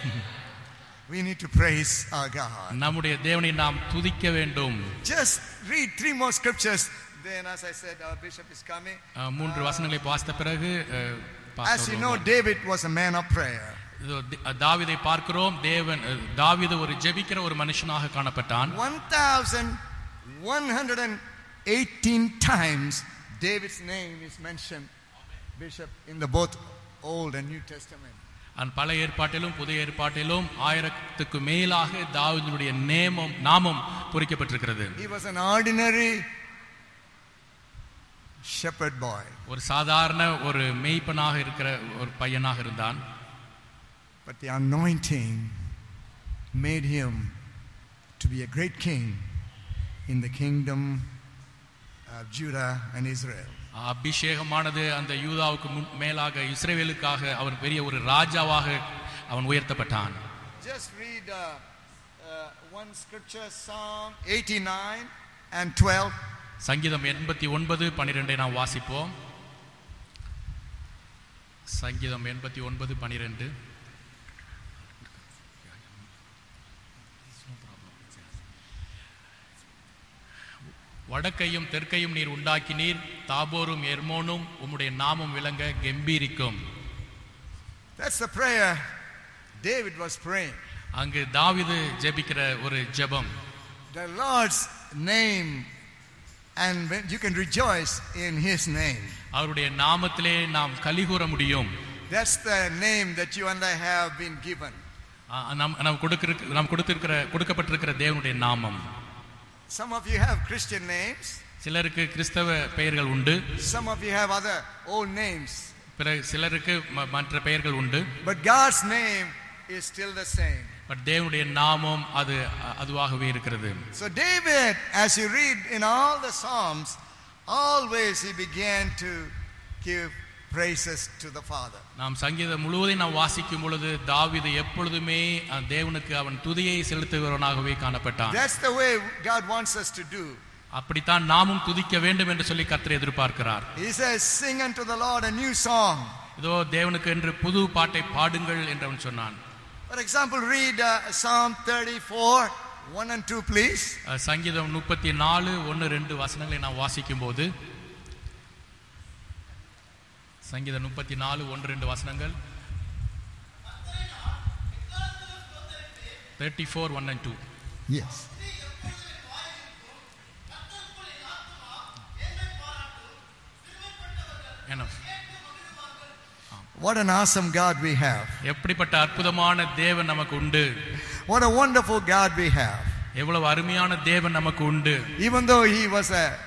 We need to praise our God. நம்முடைய தேவனை நாம் துதிக்க வேண்டும். Just read three more scriptures. Then as I said, our bishop is coming. மூன்று வசனங்களை வாசித்த பிறகு As you know, David was a man of prayer. தாவீதை பார்க்கிறோம். தேவன் தாவீது ஒரு ஜெபிக்கிற ஒரு மனுஷனாக காணப்பட்டான். one thousand one hundred eighteen times David's name is mentioned, bishop, in the both Old and New Testament. அந்த பழைய ஏற்பாட்டிலும் புதிய ஏற்பாட்டிலும் ஆயிரத்துக்கு மேலாக தாவீதுடைய நேமம் நாமம் பொறிக்கப்பட்டிருக்கிறது. He was an ordinary shepherd boy. ஒரு சாதாரண ஒரு மேய்ப்பனாக இருக்கிற ஒரு பையனாக இருந்தான். But the anointing made him to be a great king in the kingdom of Judah and Israel. அபிஷேகமானது அந்த யூதாவுக்கு மேலாக இஸ்ரவேலுக்காக அவர் பெரிய ஒரு ராஜாவாக அவன் உயர்த்தப்பட்டான். Just read uh, uh, one scripture, Psalm eighty-nine and twelve. சங்கீதம் எண்பத்தி ஒன்பது பன்னிரண்டை நாம் வாசிப்போம். சங்கீதம் எண்பத்தி ஒன்பது பன்னிரண்டு. வடக்கையும் தெற்கையும் நீர் உண்டாக்கினீர், தாபோரும் எர்மோனும் உம்முடைய நாமம் விளங்க கெம்பீரிக்கும். That's the prayer David was praying. அங்கு தாவீது ஜெபிக்கிற ஒரு ஜெபம். The Lord's name, and you can rejoice in his name. அவருடைய நாமத்திலே நாம் கலிகூர முடியும். That's the name that you and I have been given. நாம் நாம் கொடுக்கிற நாம் கொடுத்திருக்கிற கொடுக்கப்பட்டிருக்கிற தேவனுடைய நாமம். Some of you have Christian names. சிலருக்கு கிறிஸ்தவ பெயர்கள் உண்டு. Some of you have other old names. பிறகு சிலருக்கு மற்ற பெயர்கள் உண்டு. But God's name is still the same. But தேவனுடைய நாமம் அது அதுவாகவே இருக்கிறது. So David, as you read in all the Psalms, always he began to give praises to the Father. நாம் சங்கீதம் முழுவதையும் நாம் வாசிக்கும் பொழுது தாவீது எப்பொழுதுமே தேவனுக்கு அவன் துதியை செலுத்துகிறவனாகவே காணப்பட்டான். That's the way God wants us to do. அப்படித்தான் நாமும் துதிக்க வேண்டும் என்று சொல்லி கர்த்தர் எதிர்பார்க்கிறார். He says, sing unto the Lord a new song. இதோ தேவனுக்கு என்று புது பாட்டை பாடுங்கள் என்று அவன் சொன்னான். For example, read uh, Psalm thirty-four, one and two, please. சங்கீதம் முப்பத்தி நாலு ஒன்று ரெண்டு வசனங்களை நாம் வாசிக்கும் போது, சங்கீதம் முப்பத்தி நாலு ஒன்று ரெண்டு வசனங்கள், thirty-four one and two. Yes. Enough. What an awesome God we have. எப்படிப்பட்ட அற்புதமான தேவன் நமக்கு உண்டு. What a wonderful God we have. எவ்வளவு அருமையான தேவன் நமக்கு உண்டு. Even though he was a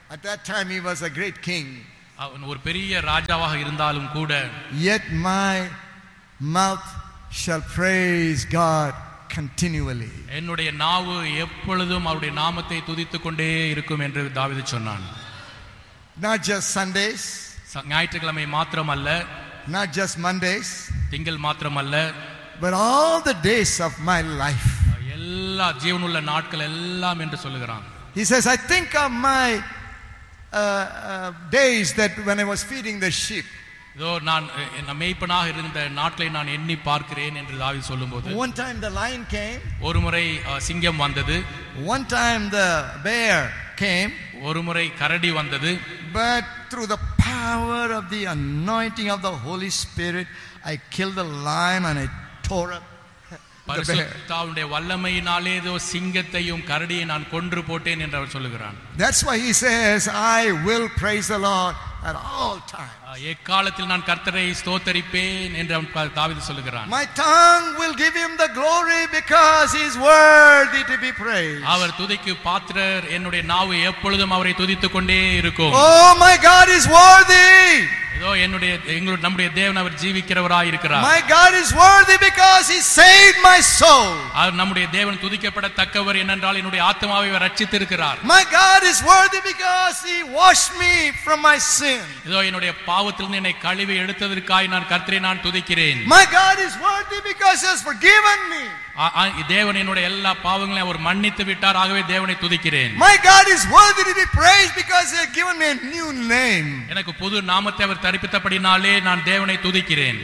At that time he was a great king. அவன் ஒரு பெரிய ராஜாவாக இருந்தாலும் கூட, Yet my mouth shall praise God continually. என்னுடைய நாவு எப்பொழுதும் அவருடைய நாமத்தை துதித்துக் கொண்டே இருக்கும் என்று தாவீது சொன்னான். Not just Sundays, ஞாயிற்றுக்கிழமை மாத்திரமல்ல, not just Mondays, திங்கள் மாத்திரமல்ல, but all the days of my life. எல்லா ஜீவனுள்ள நாட்கள் எல்லாம் என்று சொல்லுகிறான். He says, I think of my uh, uh, days that when I was feeding the sheep. இதோ நான் மேய்ப்பனாக இருந்த நாட்களை நான் எண்ணி பார்க்கிறேன் என்று தாவீது சொல்லும்போது, One time the lion came, ஒரு முறை சிங்கம் வந்தது, one time the bear came, ஒரு முறை கரடி வந்தது, but through the power of the anointing of the Holy Spirit I killed the lion and I tore up the bear. பரிசுத்தாவினுடைய வல்லமையினாலே ஏதோ சிங்கத்தையும் கரடியை நான் கொன்று போட்டேன் என்று அவர் சொல்லுகிறான். That's why he says, I will praise the Lord at all times. எக்காலத்தில் நான் கர்த்தரை ஸ்தோத்தரிப்பேன் என்று அவன் தாவீது சொல்லுகிறான். My tongue will give him the glory because he is worthy to be praised. அவர் துதிக்கு பாத்திரர், என்னுடைய நாவு எப்பொழுதும் அவரை துதித்துக் கொண்டே இருக்கும். Oh, my God is worthy. இதோ என்னுடைய எங்களுடைய நம்முடைய தேவன் அவர் ஜீவிக்கிறவராய் இருக்கிறார். My God is worthy because he saved my soul. அவர் நம்முடைய தேவன் துதிக்கப்படத்தக்கவர் ஏனென்றால் என்னுடைய ஆத்மாவை அவர் ரட்சித்திருக்கிறார். My God is worthy because he washed me from my sin. இதோ என்னுடைய பாவத்திலிருந்து என்னை கழுவி எடுத்ததற்காய் நான் கர்த்தரை நான் துதிக்கிறேன். My God is worthy because he has forgiven me. தேவன் என்னுடைய எல்லா பாவங்களையும் அவர் மன்னித்து விட்டார், ஆகவே தேவனை துதிக்கிறேன். My God is worthy to be praised because he has given me a new name. எனக்கு புது நாமத்தை அவர் தரிப்பித்தபடினாலே நான் தேவனை துதிக்கிறேன்.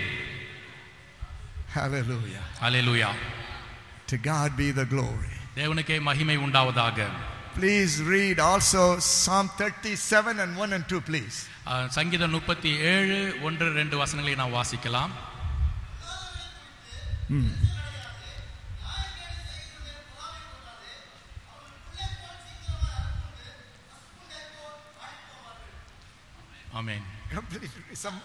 Hallelujah. Hallelujah. To God be the glory. தேவனுக்கே மகிமை உண்டாவதாக. Please read also Psalm thirty-seven and one and two, please. சங்கீதம் முப்பத்தி ஏழு ஒன்று ரெண்டு வசனங்களை நாம் வாசிக்கலாம். Hmm. Amen. Complete some.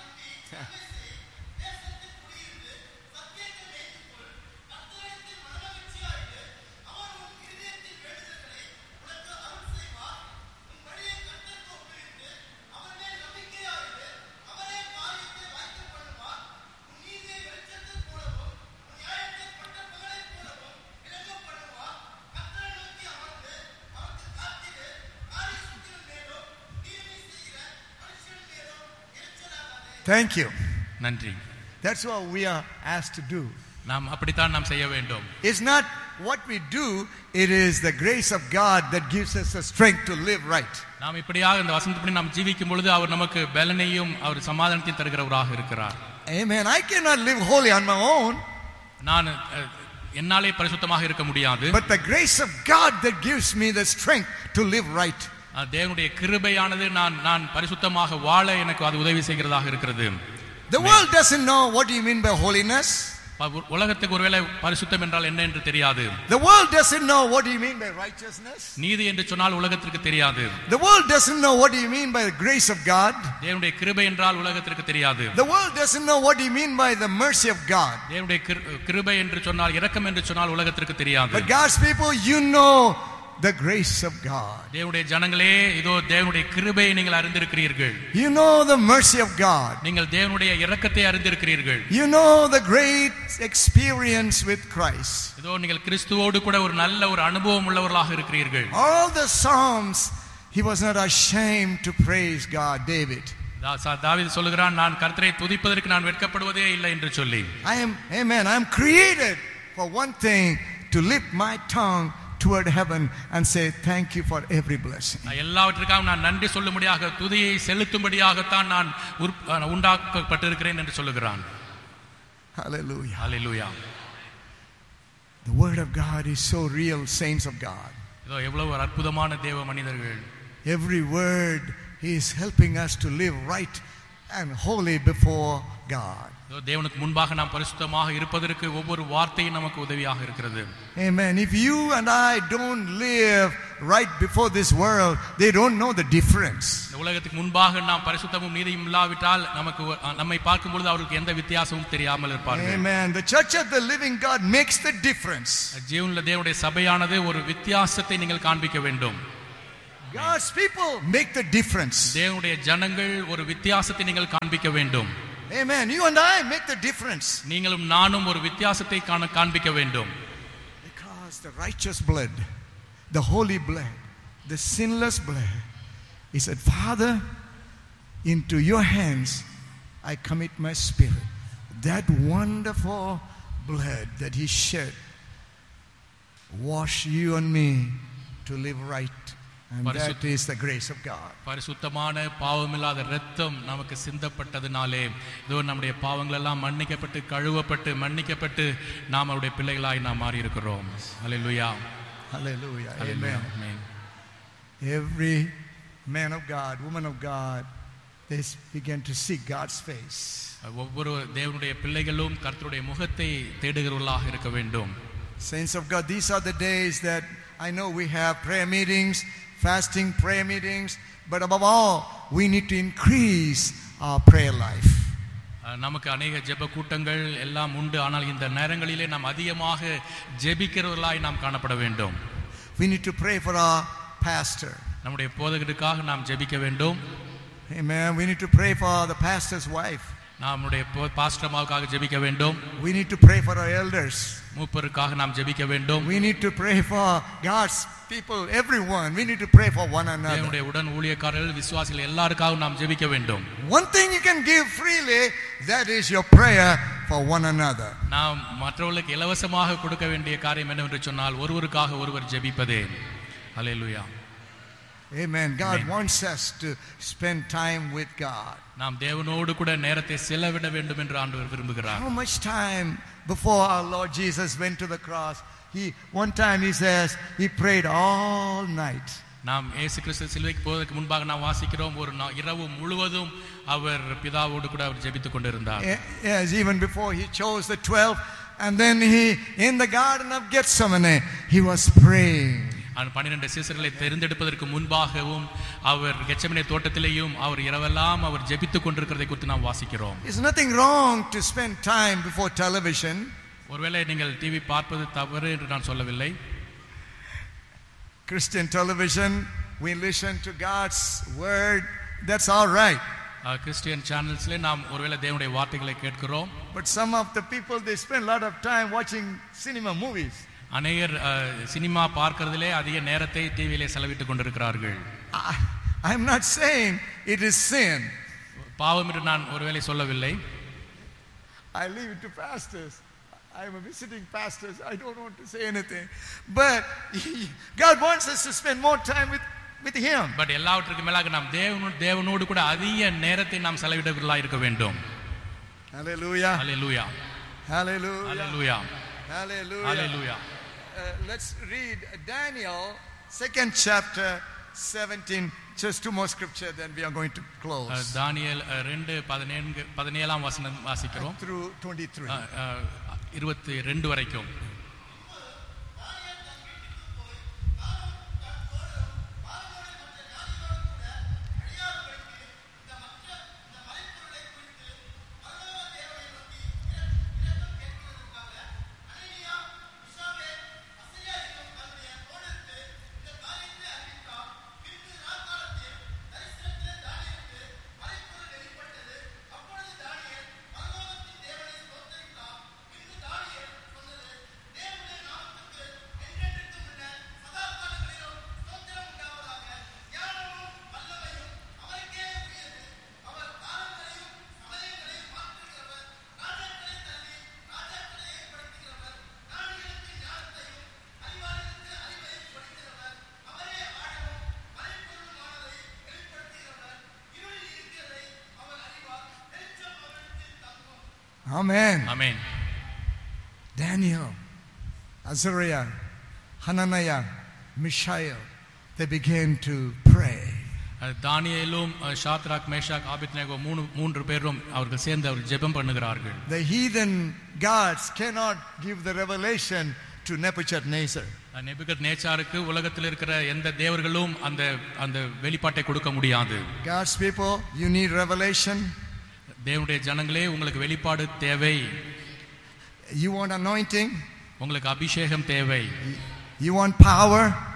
Thank you. நன்றி. That's what we are asked to do. நாம் அப்படித்தான் நாம் செய்ய வேண்டும். It's not what we do, it is the grace of God that gives us the strength to live right. நாம் இப்படியாக இந்த வசனத்தின்படி நாம் ஜீவிக்கும் பொழுது அவர் நமக்கு பலனையும் அவர் சமாதானத்தையும் தருகிறவராக இருக்கிறார். Amen. I cannot live holy on my own. நான் என்னாலே பரிசுத்தமாக இருக்க முடியாது. But the grace of God that gives me the strength to live right. தேவனுடைய கிருபையானது நான் நான் பரிசுத்தமாக வாழ எனக்கு அது உதவி செய்கிறதாக இருக்கிறது. The world doesn't know what do you mean by holiness. உலகத்துக்கு ஒருவேளை பரிசுத்தம் என்றால் என்ன என்று தெரியாது. The world doesn't know what do you mean by righteousness. நீதி என்று சொன்னால் உலகத்திற்கு தெரியாது. The world doesn't know what do you mean by the grace of God. தேவனுடைய கிருபை என்றால் உலகத்திற்கு தெரியாது. The world doesn't know what do you mean by the mercy of God. தேவனுடைய கிருபை என்று சொன்னால் இரக்கம் என்று சொன்னால் உலகத்திற்கு தெரியாது. But God's people, you know the grace of God. தேவனுடைய ஜனங்களே, இதோ தேவனுடைய கிருபையை நீங்கள் அறிந்திருக்கிறீர்கள். You know the mercy of God. நீங்கள் தேவனுடைய இரக்கத்தை அறிந்திருக்கிறீர்கள். You know the great experience with Christ. இதோ நீங்கள் கிறிஸ்துவோடு கூட ஒரு நல்ல ஒரு அனுபவம் உள்ளவர்களாக இருக்கிறீர்கள். All the Psalms, he was not ashamed to praise God, David. தாவீது சொல்லுகிறான், நான் கர்த்தரை துதிப்பதற்கு நான் வெட்கப்படுவதே இல்லை என்று சொல்லி. I am, amen, I am created for one thing, to lift my tongue toward heaven and say thank you for every blessing. எல்லாவற்றிற்காக நான் நன்றி சொல்லும்படியாக துதியை செலுத்தும்படியாக தான் நான் உண்டாக்கப்பட்டிருக்கிறேன் என்று சொல்லுகிறான். Hallelujah. Hallelujah. The word of God is so real, saints of God. இதோ எவ்வளவு அற்புதமான தேவ மனிதர்கள். Every word he is helping us to live right and holy before God. தேவனுக்கு முன்பாக நாம் பரிசுத்தமாக இருப்பதற்கு ஒவ்வொரு வார்த்தையும் நமக்கு உதவியாக இருக்கிறது. Amen. If you and I don't live right before this world, they don't know the difference. இந்த உலகத்துக்கு முன்பாக நாம் பரிசுத்தமும் நீதியும் இல்லாவிட்டால் நமக்கு நம்மை பார்க்கும் பொழுது அவருக்கு எந்த வித்தியாசமும் தெரியாமல் இருப்பார்கள். Amen. The church of the living God makes the difference. ஜீவனுள்ள தேவனுடைய சபையானது ஒரு வித்தியாசத்தை நீங்கள் காண்பிக்க வேண்டும். God's people make the difference. தேவனுடைய ஜனங்கள் ஒரு வித்தியாசத்தை நீங்கள் காண்பிக்க வேண்டும். Amen. You and I make the difference. நீங்களும் நானும் ஒரு வித்தியாசத்தை காண்பிக்க வேண்டும். Because the righteous blood, the holy blood, the sinless blood, he said, Father, into your hands I commit my spirit. That wonderful blood that he shed wash you and me to live right. And that is the grace of God. பரிசுத்தமான பாவமில்லாத இரத்தம் நமக்கு சிந்தப்பட்டதினாலே இதோ நம்முடைய பாவங்கள் எல்லாம் மன்னிக்கப்பட்டு கழுவப்பட்டு மன்னிக்கப்பட்டு நாம் அவருடைய பிள்ளைகளாய் நாம் மாறி இருக்கிறோம். ஹல்லேலூயா. Hallelujah. Amen. Amen. Every man of God, woman of God, they began to seek God's face. ஒவ்வொரு தேவனுடைய பிள்ளைகளும் கர்த்தருடைய முகத்தை தேடுகிறவர்களாக இருக்க வேண்டும். Saints of God, these are the days that I know we have prayer meetings, fasting prayer meetings, but above all, we need to increase our prayer life. நமக்கு अनेक ஜெப கூட்டங்கள் எல்லாம் உண்டு, ஆனால் இந்த நேரங்களிலே நாம் அதிகமாக ஜெபிக்கிறவர்களாய் நாம் காணப்பட வேண்டும். We need to pray for our pastor. நம்முடைய போதகருக்காக நாம் ஜெபிக்க வேண்டும். Amen. We need to pray for the pastor's wife. நம்முடைய பாஸ்டர் அம்மாவுக்காக ஜெபிக்க வேண்டும். We need to pray for our elders. மூப்பருக்காக நாம் ஜெபிக்க வேண்டும். We need to pray for God's people, everyone. We need to pray for one another. தேவனுடைய உடன் ஊழியக்காரர்கள் விசுவாசிகள் எல்லாருக்காகவும் நாம் ஜெபிக்க வேண்டும். One thing you can give freely, that is your prayer for one another. நாம் மற்றவர்களுக்கு இலவசமாக கொடுக்க வேண்டிய காரியம் என்னவென்று சொன்னால் ஒருவருக்காக ஒருவர் ஜெபிப்பதே. ஹல்லேலூயா. Amen. God Amen. Wants us to spend time with God. நாம் தேவனோடு கூட நேரத்தை செலவிட வேண்டும் என்று ஆண்டவர் விரும்புகிறார். How much time before our Lord Jesus went to the cross, he one time he says he prayed all night. நாம் இயேசு கிறிஸ்து சிலுவைக்கு போவதற்கு முன்பாக நாம் வாசிக்கிறோம், ஒரு இரவு முழுவதும் அவர் பிதாவோடு கூட அவர் ஜெபித்துக் கொண்டிருந்தார். Yes, even before he chose the twelve, and then he in the garden of Gethsemane he was praying. பன்னிரண்டு சீசர்களை தேர்ந்தெடுப்பதற்கு முன்பாகவும் அவர் கெத்செமனே தோட்டத்திலேயும் அவர் இரவெல்லாம் அவர் ஜெபித்துக் கொண்டிருக்கிறதை குறித்து நாம் வாசிக்கிறோம். There's nothing wrong to spend time before television. ஒருவேளை நீங்கள் டிவி பார்ப்பது தவறு என்று நான் சொல்லவில்லை. Christian television, we listen to God's word, that's all right. Christian சேனல்ஸ்ல நாம் ஒருவேளை தேவனுடைய வார்த்தைகளை கேட்கிறோம். But some of the people, they spend a lot of time watching cinema movies. அநேகர் சினிமா பார்க்கிறதிலே அதிக நேரத்தை டிவியிலே செலவிட்டுக் கொண்டிருக்கிறார்கள். I am not saying it is sin. பாவம் என்று நான் ஒருவேளை சொல்லவில்லை. I leave it to pastors. I am a visiting pastor. I don't want to say anything. But God wants us to spend more time with with him. But எல்லாவற்றுக்கும் மேலாக நாம் தேவனோடு தேவனோடு கூட அதிக நேரத்தை நாம் செலவிடுவர்களாக இருக்க வேண்டும். Hallelujah. Hallelujah. Hallelujah. Hallelujah. Hallelujah. Hallelujah. Uh, let's read Daniel second chapter seventeen, just two more scripture, then we are going to close. Daniel two seventeen ஆம் வசனம் வாசிக்கிறோம் through twenty-three. twenty-two வரைக்கும். Amen. Amen. Daniel, Azariah, Hananiah, Mishael, they began to pray. தானியேலும் Shadrach Meshach Abednego மூணு மூன்று பேரும் அவர்கள் சேர்ந்து அவர் ஜெபம் பண்ணுகிறார்கள். The heathen gods cannot give the revelation to Nebuchadnezzar. நேபுகத்நேச்சாருக்கு உலகத்தில் இருக்கிற எந்த தேவர்களும் அந்த அந்த வெளிப்பாட்டை கொடுக்க முடியாது. God's people, you need revelation. தேவனுடைய ஜனங்களே உங்களுக்கு வெளிப்பாடு தேவை. You want anointing? உங்களுக்கு அபிஷேகம் தேவை. You want power?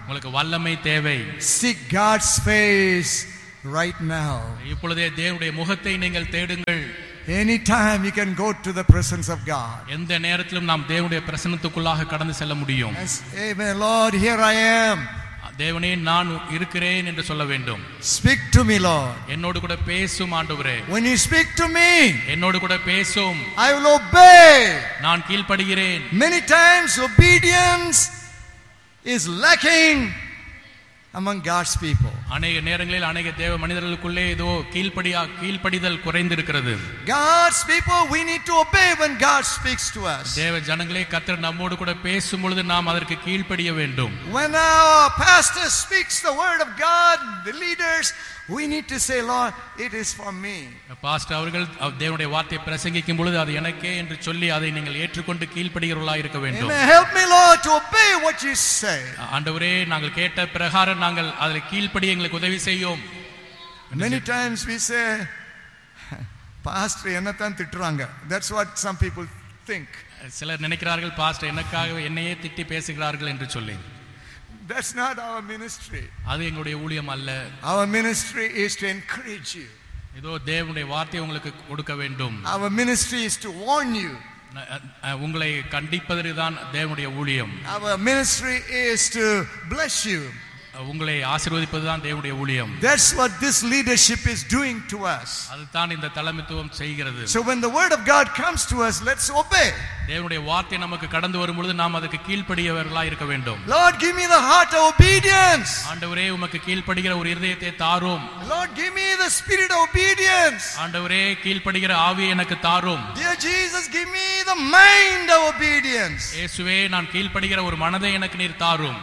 உங்களுக்கு வல்லமை தேவை. Seek God's face right now. இப்பொழுதே தேவனுடைய முகத்தை நீங்கள் தேடுங்கள். Anytime you can go to the presence of God. எந்த நேரத்திலும் நாம் தேவனுடைய பிரசன்னத்துக்குள்ளாக கடந்து செல்ல முடியும். Amen. Lord, here I am. தேவனே நான் இருக்கிறேன் என்று சொல்ல வேண்டும். Speak to me, Lord. என்னோடு கூட பேசும் ஆண்டவரே. When you speak to me, என்னோடு கூட பேசும். I will obey. நான் கீழ்ப்படிகிறேன். Many times obedience is lacking among God's people. அநேக நேரங்களில் அநேக தேவ மனிதர்களுக்குள்ளே ஏதோ கீழ்ப்படியா கீழ்ப்படிதல் குறைந்திருக்கிறது. God's people, we need to obey when God speaks to us. தேவ ஜனங்களே கர்த்தர் நம்மோடு கூட பேசும் பொழுது நாம் அதற்கு கீழ்ப்படிய வேண்டும். When our pastor speaks the word of God, the leaders, we need to say, Lord, it is for me. Pastor அவர்கள் தேவனுடைய வார்த்தையை பிரசங்கிக்கும் பொழுது அது எனக்கே என்று சொல்லி அதை நீங்கள் ஏற்றுக்கொண்டு கீழ்ப்படிகிறவர்களாக இருக்க வேண்டும். Help me, Lord, to obey what you say. ஆண்டவரே நாங்கள் கேட்ட பிரகாரம் நாங்கள் அதில் கீழ்ப்படி எங்களுக்கு உதவி செய்யும். Many times we say, pastor என்னத்தான் திட்டுறாங்க. That's what some people think. சிலர் நினைக்கிறார்கள் பாஸ்டர் எனக்காக என்னையே திட்டி பேசுகிறார்கள் என்று சொல்லி. That's not our ministry. அது எங்களுடைய ஊழியம் அல்ல. Our ministry is to encourage you. இதோ தேவனுடைய வார்த்தை உங்களுக்கு கொடுக்க வேண்டும். Our ministry is to warn you. உங்களை கண்டிப்பது தான் தேவனுடைய ஊழியம். Our ministry is to bless you. உங்களை ஆசீர்வதிப்பது தான் தேவனுடைய ஊழியம். That's what this leadership is doing to us. அதுதான் இந்த தலைமைத்துவம் செய்கிறது. So when the word of God comes to us, let's obey. தேவனுடைய வார்த்தை நமக்கு கடந்து வரும் பொழுது நாம் அதற்கு கீழ்ப்படியவர்களாக இருக்க வேண்டும். Lord, give me the heart of obedience. ஆண்டவரே உமக்கு கீழ்ப்படிகிற ஒரு இதயத்தை தாரும். Lord, give me the spirit of obedience. ஆண்டவரே கீழ்ப்படிகிற ஆவியை எனக்கு தாரும். Dear Jesus, give me the mind of obedience. இயேசுவே நான் கீழ்ப்படிகிற ஒரு மனதை எனக்கு நீர் தாரும்.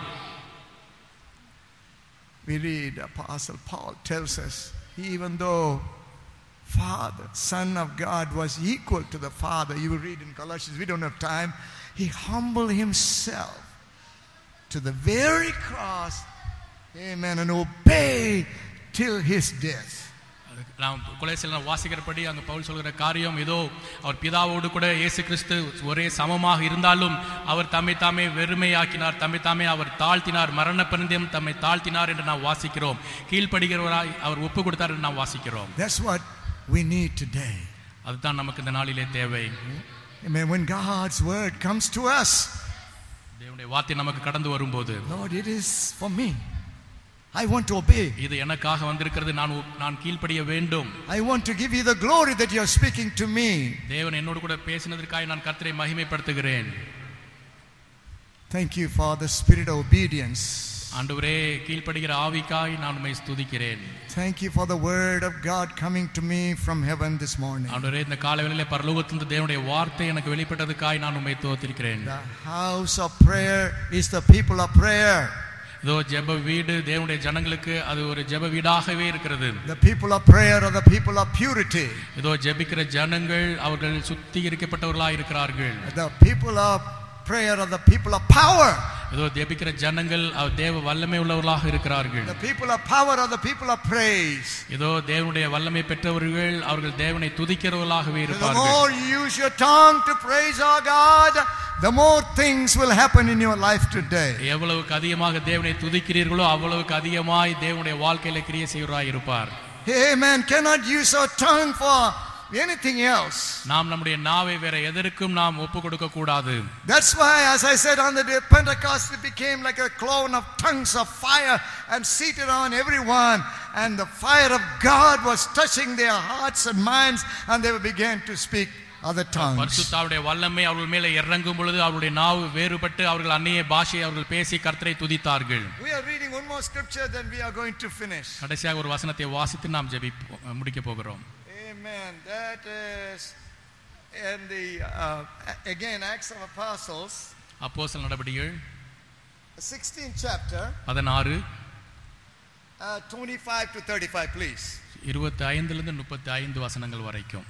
We read Apostle Paul tells us, even though Father, Son of God was equal to the Father, you will read in Colossians, we don't have time, he humbled himself to the very cross, amen, and obeyed till his death. நாம் கொலோசியர் வாசிக்கிறபடி அங்க பவுல் சொல்கிற காரியம் இதோ அவர் பிதாவோடு கூட இயேசு கிறிஸ்து ஒரே சமமாக இருந்தாலும் அவர் தம்மை தாமே வெறுமையாக்கினார், தம்மை தாமே அவர் தாழ்த்தினார், மரண பரியந்தம் தம்மை தாழ்த்தினார் என்று நாம் வாசிக்கிறோம். கீழ்ப்படிகிறவராய் அவர் ஒப்பு கொடுத்தார் என்று நாம் வாசிக்கிறோம். That's what we need today. அதுதான் நமக்கு இந்த நாளிலே தேவை. Amen. When God's word comes to us, தேவனுடைய வார்த்தை நமக்கு கடந்து வரும்போது, Lord, it is for me. I want to obey. இது எனக்காக வந்திருக்கிறது, நான் நான் கீழ்ப்படிய வேண்டும். I want to give you the glory that you are speaking to me. தேவன் என்னோடு கூட பேசினதற்காக நான் கர்த்தரை மகிமைப்படுத்துகிறேன். Thank you for the spirit of obedience. ஆண்டவரே கீழ்ப்படிகிற ஆவிக்காய் நான் உம்மை ஸ்துதிக்கிறேன். Thank you for the word of God coming to me from heaven this morning. ஆண்டவரே இந்த காலைவேளையிலே பரலோகத்திலிருந்து தேவனுடைய வார்த்தை எனக்கு வெளிப்பட்டதற்காய் நான் உம்மை ஸ்தோத்திரிக்கிறேன். The house of prayer is the people of prayer. இதோ ஜெப வீடு தேவனுடைய ஜனங்களுக்கு அது ஒரு ஜெப வீடாகவே இருக்கிறது. The people of prayer are the people of purity. இதோ ஜெபிக்கிற ஜனங்கள் அவர்கள் சுத்திகரிக்கப்பட்டவர்களாக இருக்கிறார்கள். The people of prayer are the people of power. இதோ ஜெபிக்கிற ஜனங்கள் தேவ வல்லமை உள்ளவர்களாக இருக்கிறார்கள். The people of power are the people of praise. இதோ தேவனுடைய வல்லமை பெற்றவர்கள் அவர்கள் தேவனை துதிக்கிறவர்களாகவே இருப்பார்கள். The more you use your tongue to praise our God, the more things will happen in your life today. எவ்வளவுக்கு அதிகமாக தேவனை துதிக்கிறீர்களோ அவ்வளவுக்கு அதிகமாய் தேவனுடைய வாழ்க்கையில கிரியை செய்வராய் இருப்பார். Amen. Cannot use our tongue for anything else. நாம் நம்முடைய நாவை வேற எதற்கும் நாம் ஒப்பு கொடுக்க கூடாது. That's why, as I said, on the day of Pentecost, it became like a cloud of tongues of fire and seated on everyone, and the fire of God was touching their hearts and minds, and they began to speak other tongues. பரிசுத்தாவுடைய வல்லமை அவர்கள் மேலே இறங்கும் பொழுது அவருடைய நாவு வேறுபட்டு அவர்கள் அந்நிய பாஷையை அவர்கள் பேசி கர்த்தரை துதித்தார்கள். We are reading one more scripture, then we are going to finish. கடைசியாக ஒரு வசனத்தை வாசித்து நாம் ஜெபி முடிக்க போகிறோம். Amen. That is in the uh, again Acts of Apostles, அப்போஸ்தலர் நடபடிகள் sixteenth chapter, பதினாறு uh, twenty-five to thirty-five, please. இருபத்தி ஐந்து லிருந்து முப்பத்தி ஐந்து வசனங்கள் வரைக்கும்.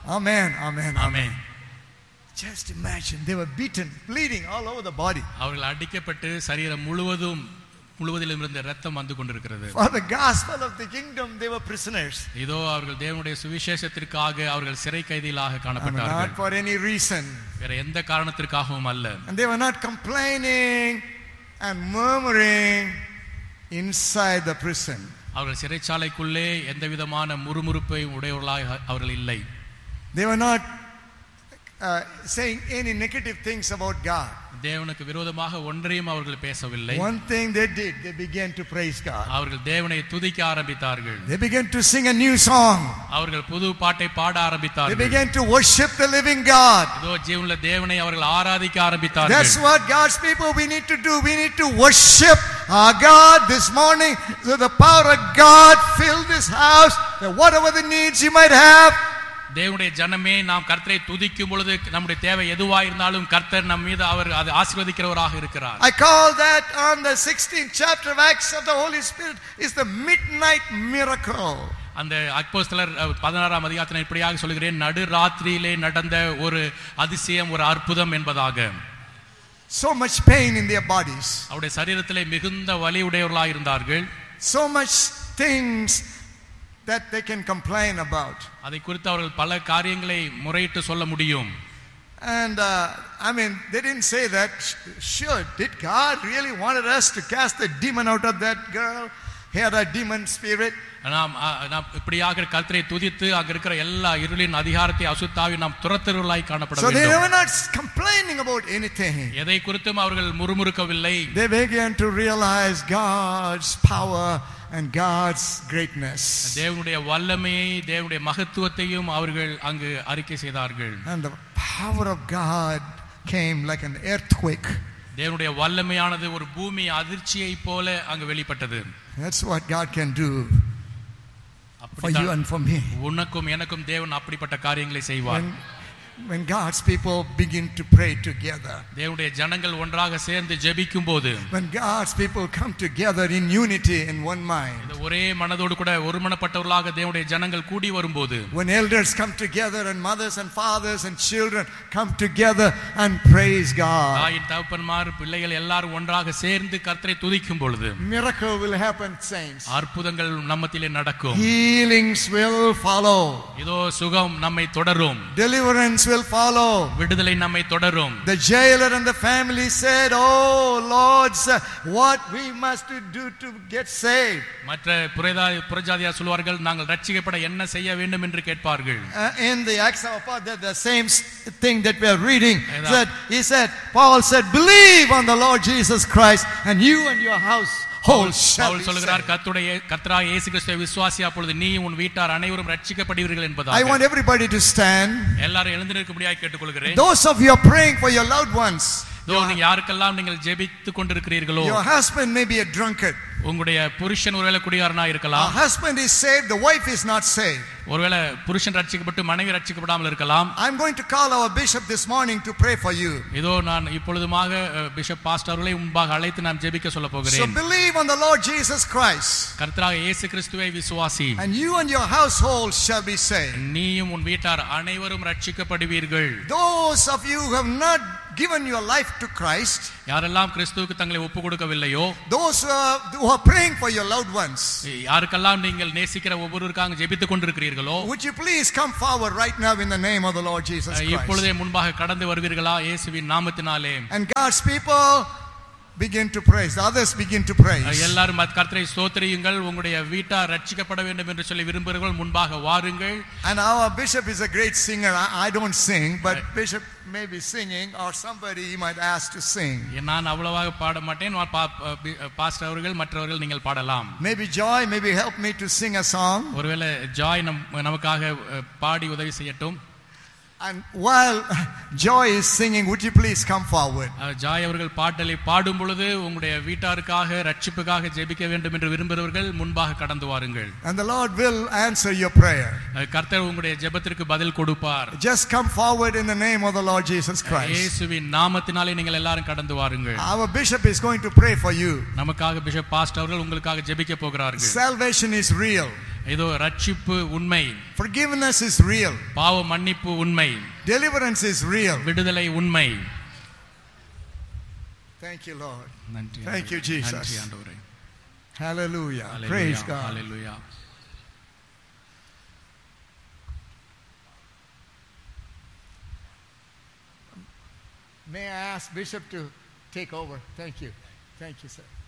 Amen, amen, amen. Amen. Just imagine, they were beaten, bleeding all over the body. அவர்கள் அடிக்கப்பட்டு சரீரம் முழுவதும் முழுவதிலும் இருந்த இரத்தம் வந்து கொண்டிருக்கிறது. For the gospel of the kingdom they were prisoners. இதோ அவர்கள் தேவனுடைய சுவிசேஷத்திற்காக அவர்கள் சிறை கைதிகளாக காணப்பட்டார்கள். Not for any reason. வேற எந்த காரணத்திற்காகவும் அல்ல. And they were not complaining and murmuring inside the prison. அவர்கள் சிறைச்சாலைக்குள்ளே எந்த விதமான முறுமுறுப்பை உடையவர்களாக அவர்கள் இல்லை. They were not uh, saying any negative things about God. தேவனுக்கு விரோதமாக ஒன்றையும் அவர்கள் பேசவில்லை. One thing they did, they began to praise God. அவர்கள் தேவனை துதிக்க ஆரம்பித்தார்கள். They began to sing a new song. அவர்கள் புது பாட்டை பாட ஆரம்பித்தார்கள். They began to worship the living God. இதோ ஜீவனுள்ள தேவனை அவர்கள் ஆராதிக்க ஆரம்பித்தார்கள். That's what God's people we need to do. We need to worship our God this morning. So the power of God fill this house. That whatever the needs you might have. தேவனுடைய ஜனமே நாம் கர்த்தரை துதிக்கும் பொழுது நம்முடைய தேவை எதுவாக இருந்தாலும் கர்த்தர் நம் மீது அவர் அதை ஆசீர்வதிக்கிறவராக இருக்கிறார். I call that on the sixteenth chapter of Acts of the Holy Spirit is the midnight miracle. அந்த அப்போஸ்தலர் பதினாறாம் அதிகாரத்தில் இப்படியாக சொல்கிறேன், நடு ராத்திரியிலே நடந்த ஒரு அதிசயம், ஒரு அற்புதம் என்பதாக. So much pain in their bodies. அவருடைய சரீரத்திலே மிகுந்த வலி உடையவர்களாக இருந்தார்கள். So much things that they can complain about. அதை குறித்து அவர்கள் பல காரியங்களை முறையிட்டு சொல்ல முடியும். And uh, I mean, they didn't say that. Sure, did God really wanted us to cast the demon out of that girl? He had a demon spirit. நாம் நாம் இப்படியாக கர்த்தரை துதித்து அங்க இருக்கிற எல்லா இருளின் அதிகாரத்தை அசுத்தாவி நாம் துரத்துகிறவர்களாய் காணப்பட வேண்டும். So they were not complaining about anything. எதை குறித்தும் அவர்கள் முறுமுறுக்கவில்லை. They began to realize God's power and God's greatness. தேவனுடைய வல்லமையை, தேவனுடைய மகத்துவத்தையும் அவர்கள் அங்கு அறிக்கை செய்தார்கள். And the power of God came like an earthquake. தேவனுடைய வல்லமையானது ஒரு பூமி அதிர்ச்சியை போல அங்கு வெளிப்பட்டது. That's what God can do for you and for me. உனக்கும் எனக்கும் தேவன் அப்படிப்பட்ட காரியங்களை செய்வார். When God's people begin to pray together, தேவனுடைய ஜனங்கள் ஒன்றாக சேர்ந்து ஜெபிக்கும் போது, when God's people come together in unity in one mind, ஒரே மனதோடு கூட ஒருமனப்பட்டவர்களாக தேவனுடைய ஜனங்கள் கூடி வரும்போது, when elders come together and mothers and fathers and children come together and praise God, தாயின் தகப்பன்மார் பிள்ளைகள் எல்லாரும் ஒன்றாக சேர்ந்து கர்த்தரை துதிக்கும் பொழுது, miracle will happen, saints. அற்புதங்கள் நம்மத்திலே நடக்கும். Healings will follow. இதோ சுகம் நம்மை தொடரும். Deliverance will follow. விடுதலை நம்மை தொடரும். The jailer and the family said, "Oh Lord, what we must do to get saved." மற்ற புறஜாதியார் சொல்வார்கள், நாங்கள் ரட்சிக்கப்பட என்ன செய்ய வேண்டும் என்று கேட்பார்கள். Uh, in the Acts of Apostles, the same thing that we are reading, that he said, Paul said, "Believe on the Lord Jesus Christ, and you and your house." Pavul சொல்கிறார், கர்த்தருடைய கர்த்தராகிய இயேசு கிறிஸ்துவை விசுவாசி, அப்பொழுது நீ உன் வீட்டார் அனைவரும் ரட்சிக்கப்படுவீர்கள் என்பதாக. I want everybody to stand. எல்லாரும் எழுந்து நிற்கும்படியாக கேட்டுக்கொள்கிறேன். Those of you are praying for your loved ones. நீங்க யாருக்கெல்லாம் நீங்கள் ஜெபித்துக் கொண்டிருக்கிறீர்களோ, your husband may be a drunkard. உங்களுடைய புருஷன் ஒருவேளை குடிகாரனா இருக்கலாம். A husband is saved, the wife is not saved. ஒருவேளை புருஷன் ரட்சிக்கப்பட்டு மனைவி ரட்சிக்கப்படாமல் இருக்கலாம். I'm going to call our bishop this morning to pray for you. இதோ நான் இப்பொழுதுமாக பிஷப் பாஸ்டர் அவர்களை முன்பாக அழைத்து நாம் ஜெபிக்க சொல்ல போகிறேன். So believe on the Lord Jesus Christ. கர்த்தராகிய இயேசு கிறிஸ்துவை விசுவாசி. And you and your household shall be saved. நீயும் உன் வீட்டார் அனைவரும் ரட்சிக்கப்படுவீர்கள். Those of you who have not given your life to Christ, யாரெல்லாம் கிறிஸ்துவுக்கு தங்களை ஒப்புக் கொடுக்கவில்லையோ, those who are, who are praying for your loved ones, யாருக்கெல்லாம் நீங்கள் நேசிக்கிற ஒவ்வொருவருக்காக ஜெபித்துக் கொண்டிருக்கிறீர்களோ, would you please come forward right now in the name of the Lord Jesus Christ. இப்பொழுதே முன்பாக கடந்து வருவீர்களா இயேசுவின் நாமத்தினாலே. And God's people begin to praise. The others begin to praise. எல்லாரும் கர்த்தரை ஸ்தோத்திரியுங்கள். உங்களுடைய வீட்டார் ரட்சிக்கப்பட வேண்டும் என்று சொல்லி விரும்புகிறவர்கள் முன்பாக வாருங்கள். And our bishop is a great singer. I, I don't sing, but I, bishop may be singing, or somebody he might ask to sing. நான் அவ்வளவாக பாட மாட்டேன். பாஸ்டர் அவர்கள் மற்றவர்கள் நீங்கள் பாடலாம். Maybe Joy maybe help me to sing a song. ஒருவேளை Joy நமக்காக பாடி உதவி செய்யட்டும். And while Joy is singing, would you please come forward? Joy அவர்கள் பாடலை பாடும் பொழுது உங்களுடைய வீட்டாருக்காக ரட்சிப்புக்காக ஜெபிக்க வேண்டும் என்று விரும்புகிறவர்கள் முன்பாக கடந்து வாருங்கள். And the Lord will answer your prayer. கர்த்தர் உங்களுடைய ஜெபத்திற்கு பதில் கொடுப்பார். Just come forward in the name of the Lord Jesus Christ. இயேசுவின் நாமத்தினாலே நீங்கள் எல்லாரும் கடந்து வாருங்கள். Our bishop is going to pray for you. நமக்காக பிஷப் பாஸ்டர் அவர்கள் உங்களுக்காக ஜெபிக்க போகிறார்கள். Salvation is real. இதோ ரட்சிப்பு உண்மை. Forgiveness is real. பாவ மன்னிப்பு உண்மை. Deliverance is real. விடுதலை உண்மை. Thank you, Lord. நன்றி. Thank you, Jesus. நன்றி ஆண்டவரே. Hallelujah. Praise God. Hallelujah. May I ask Bishop to take over? Thank you. Thank you, sir.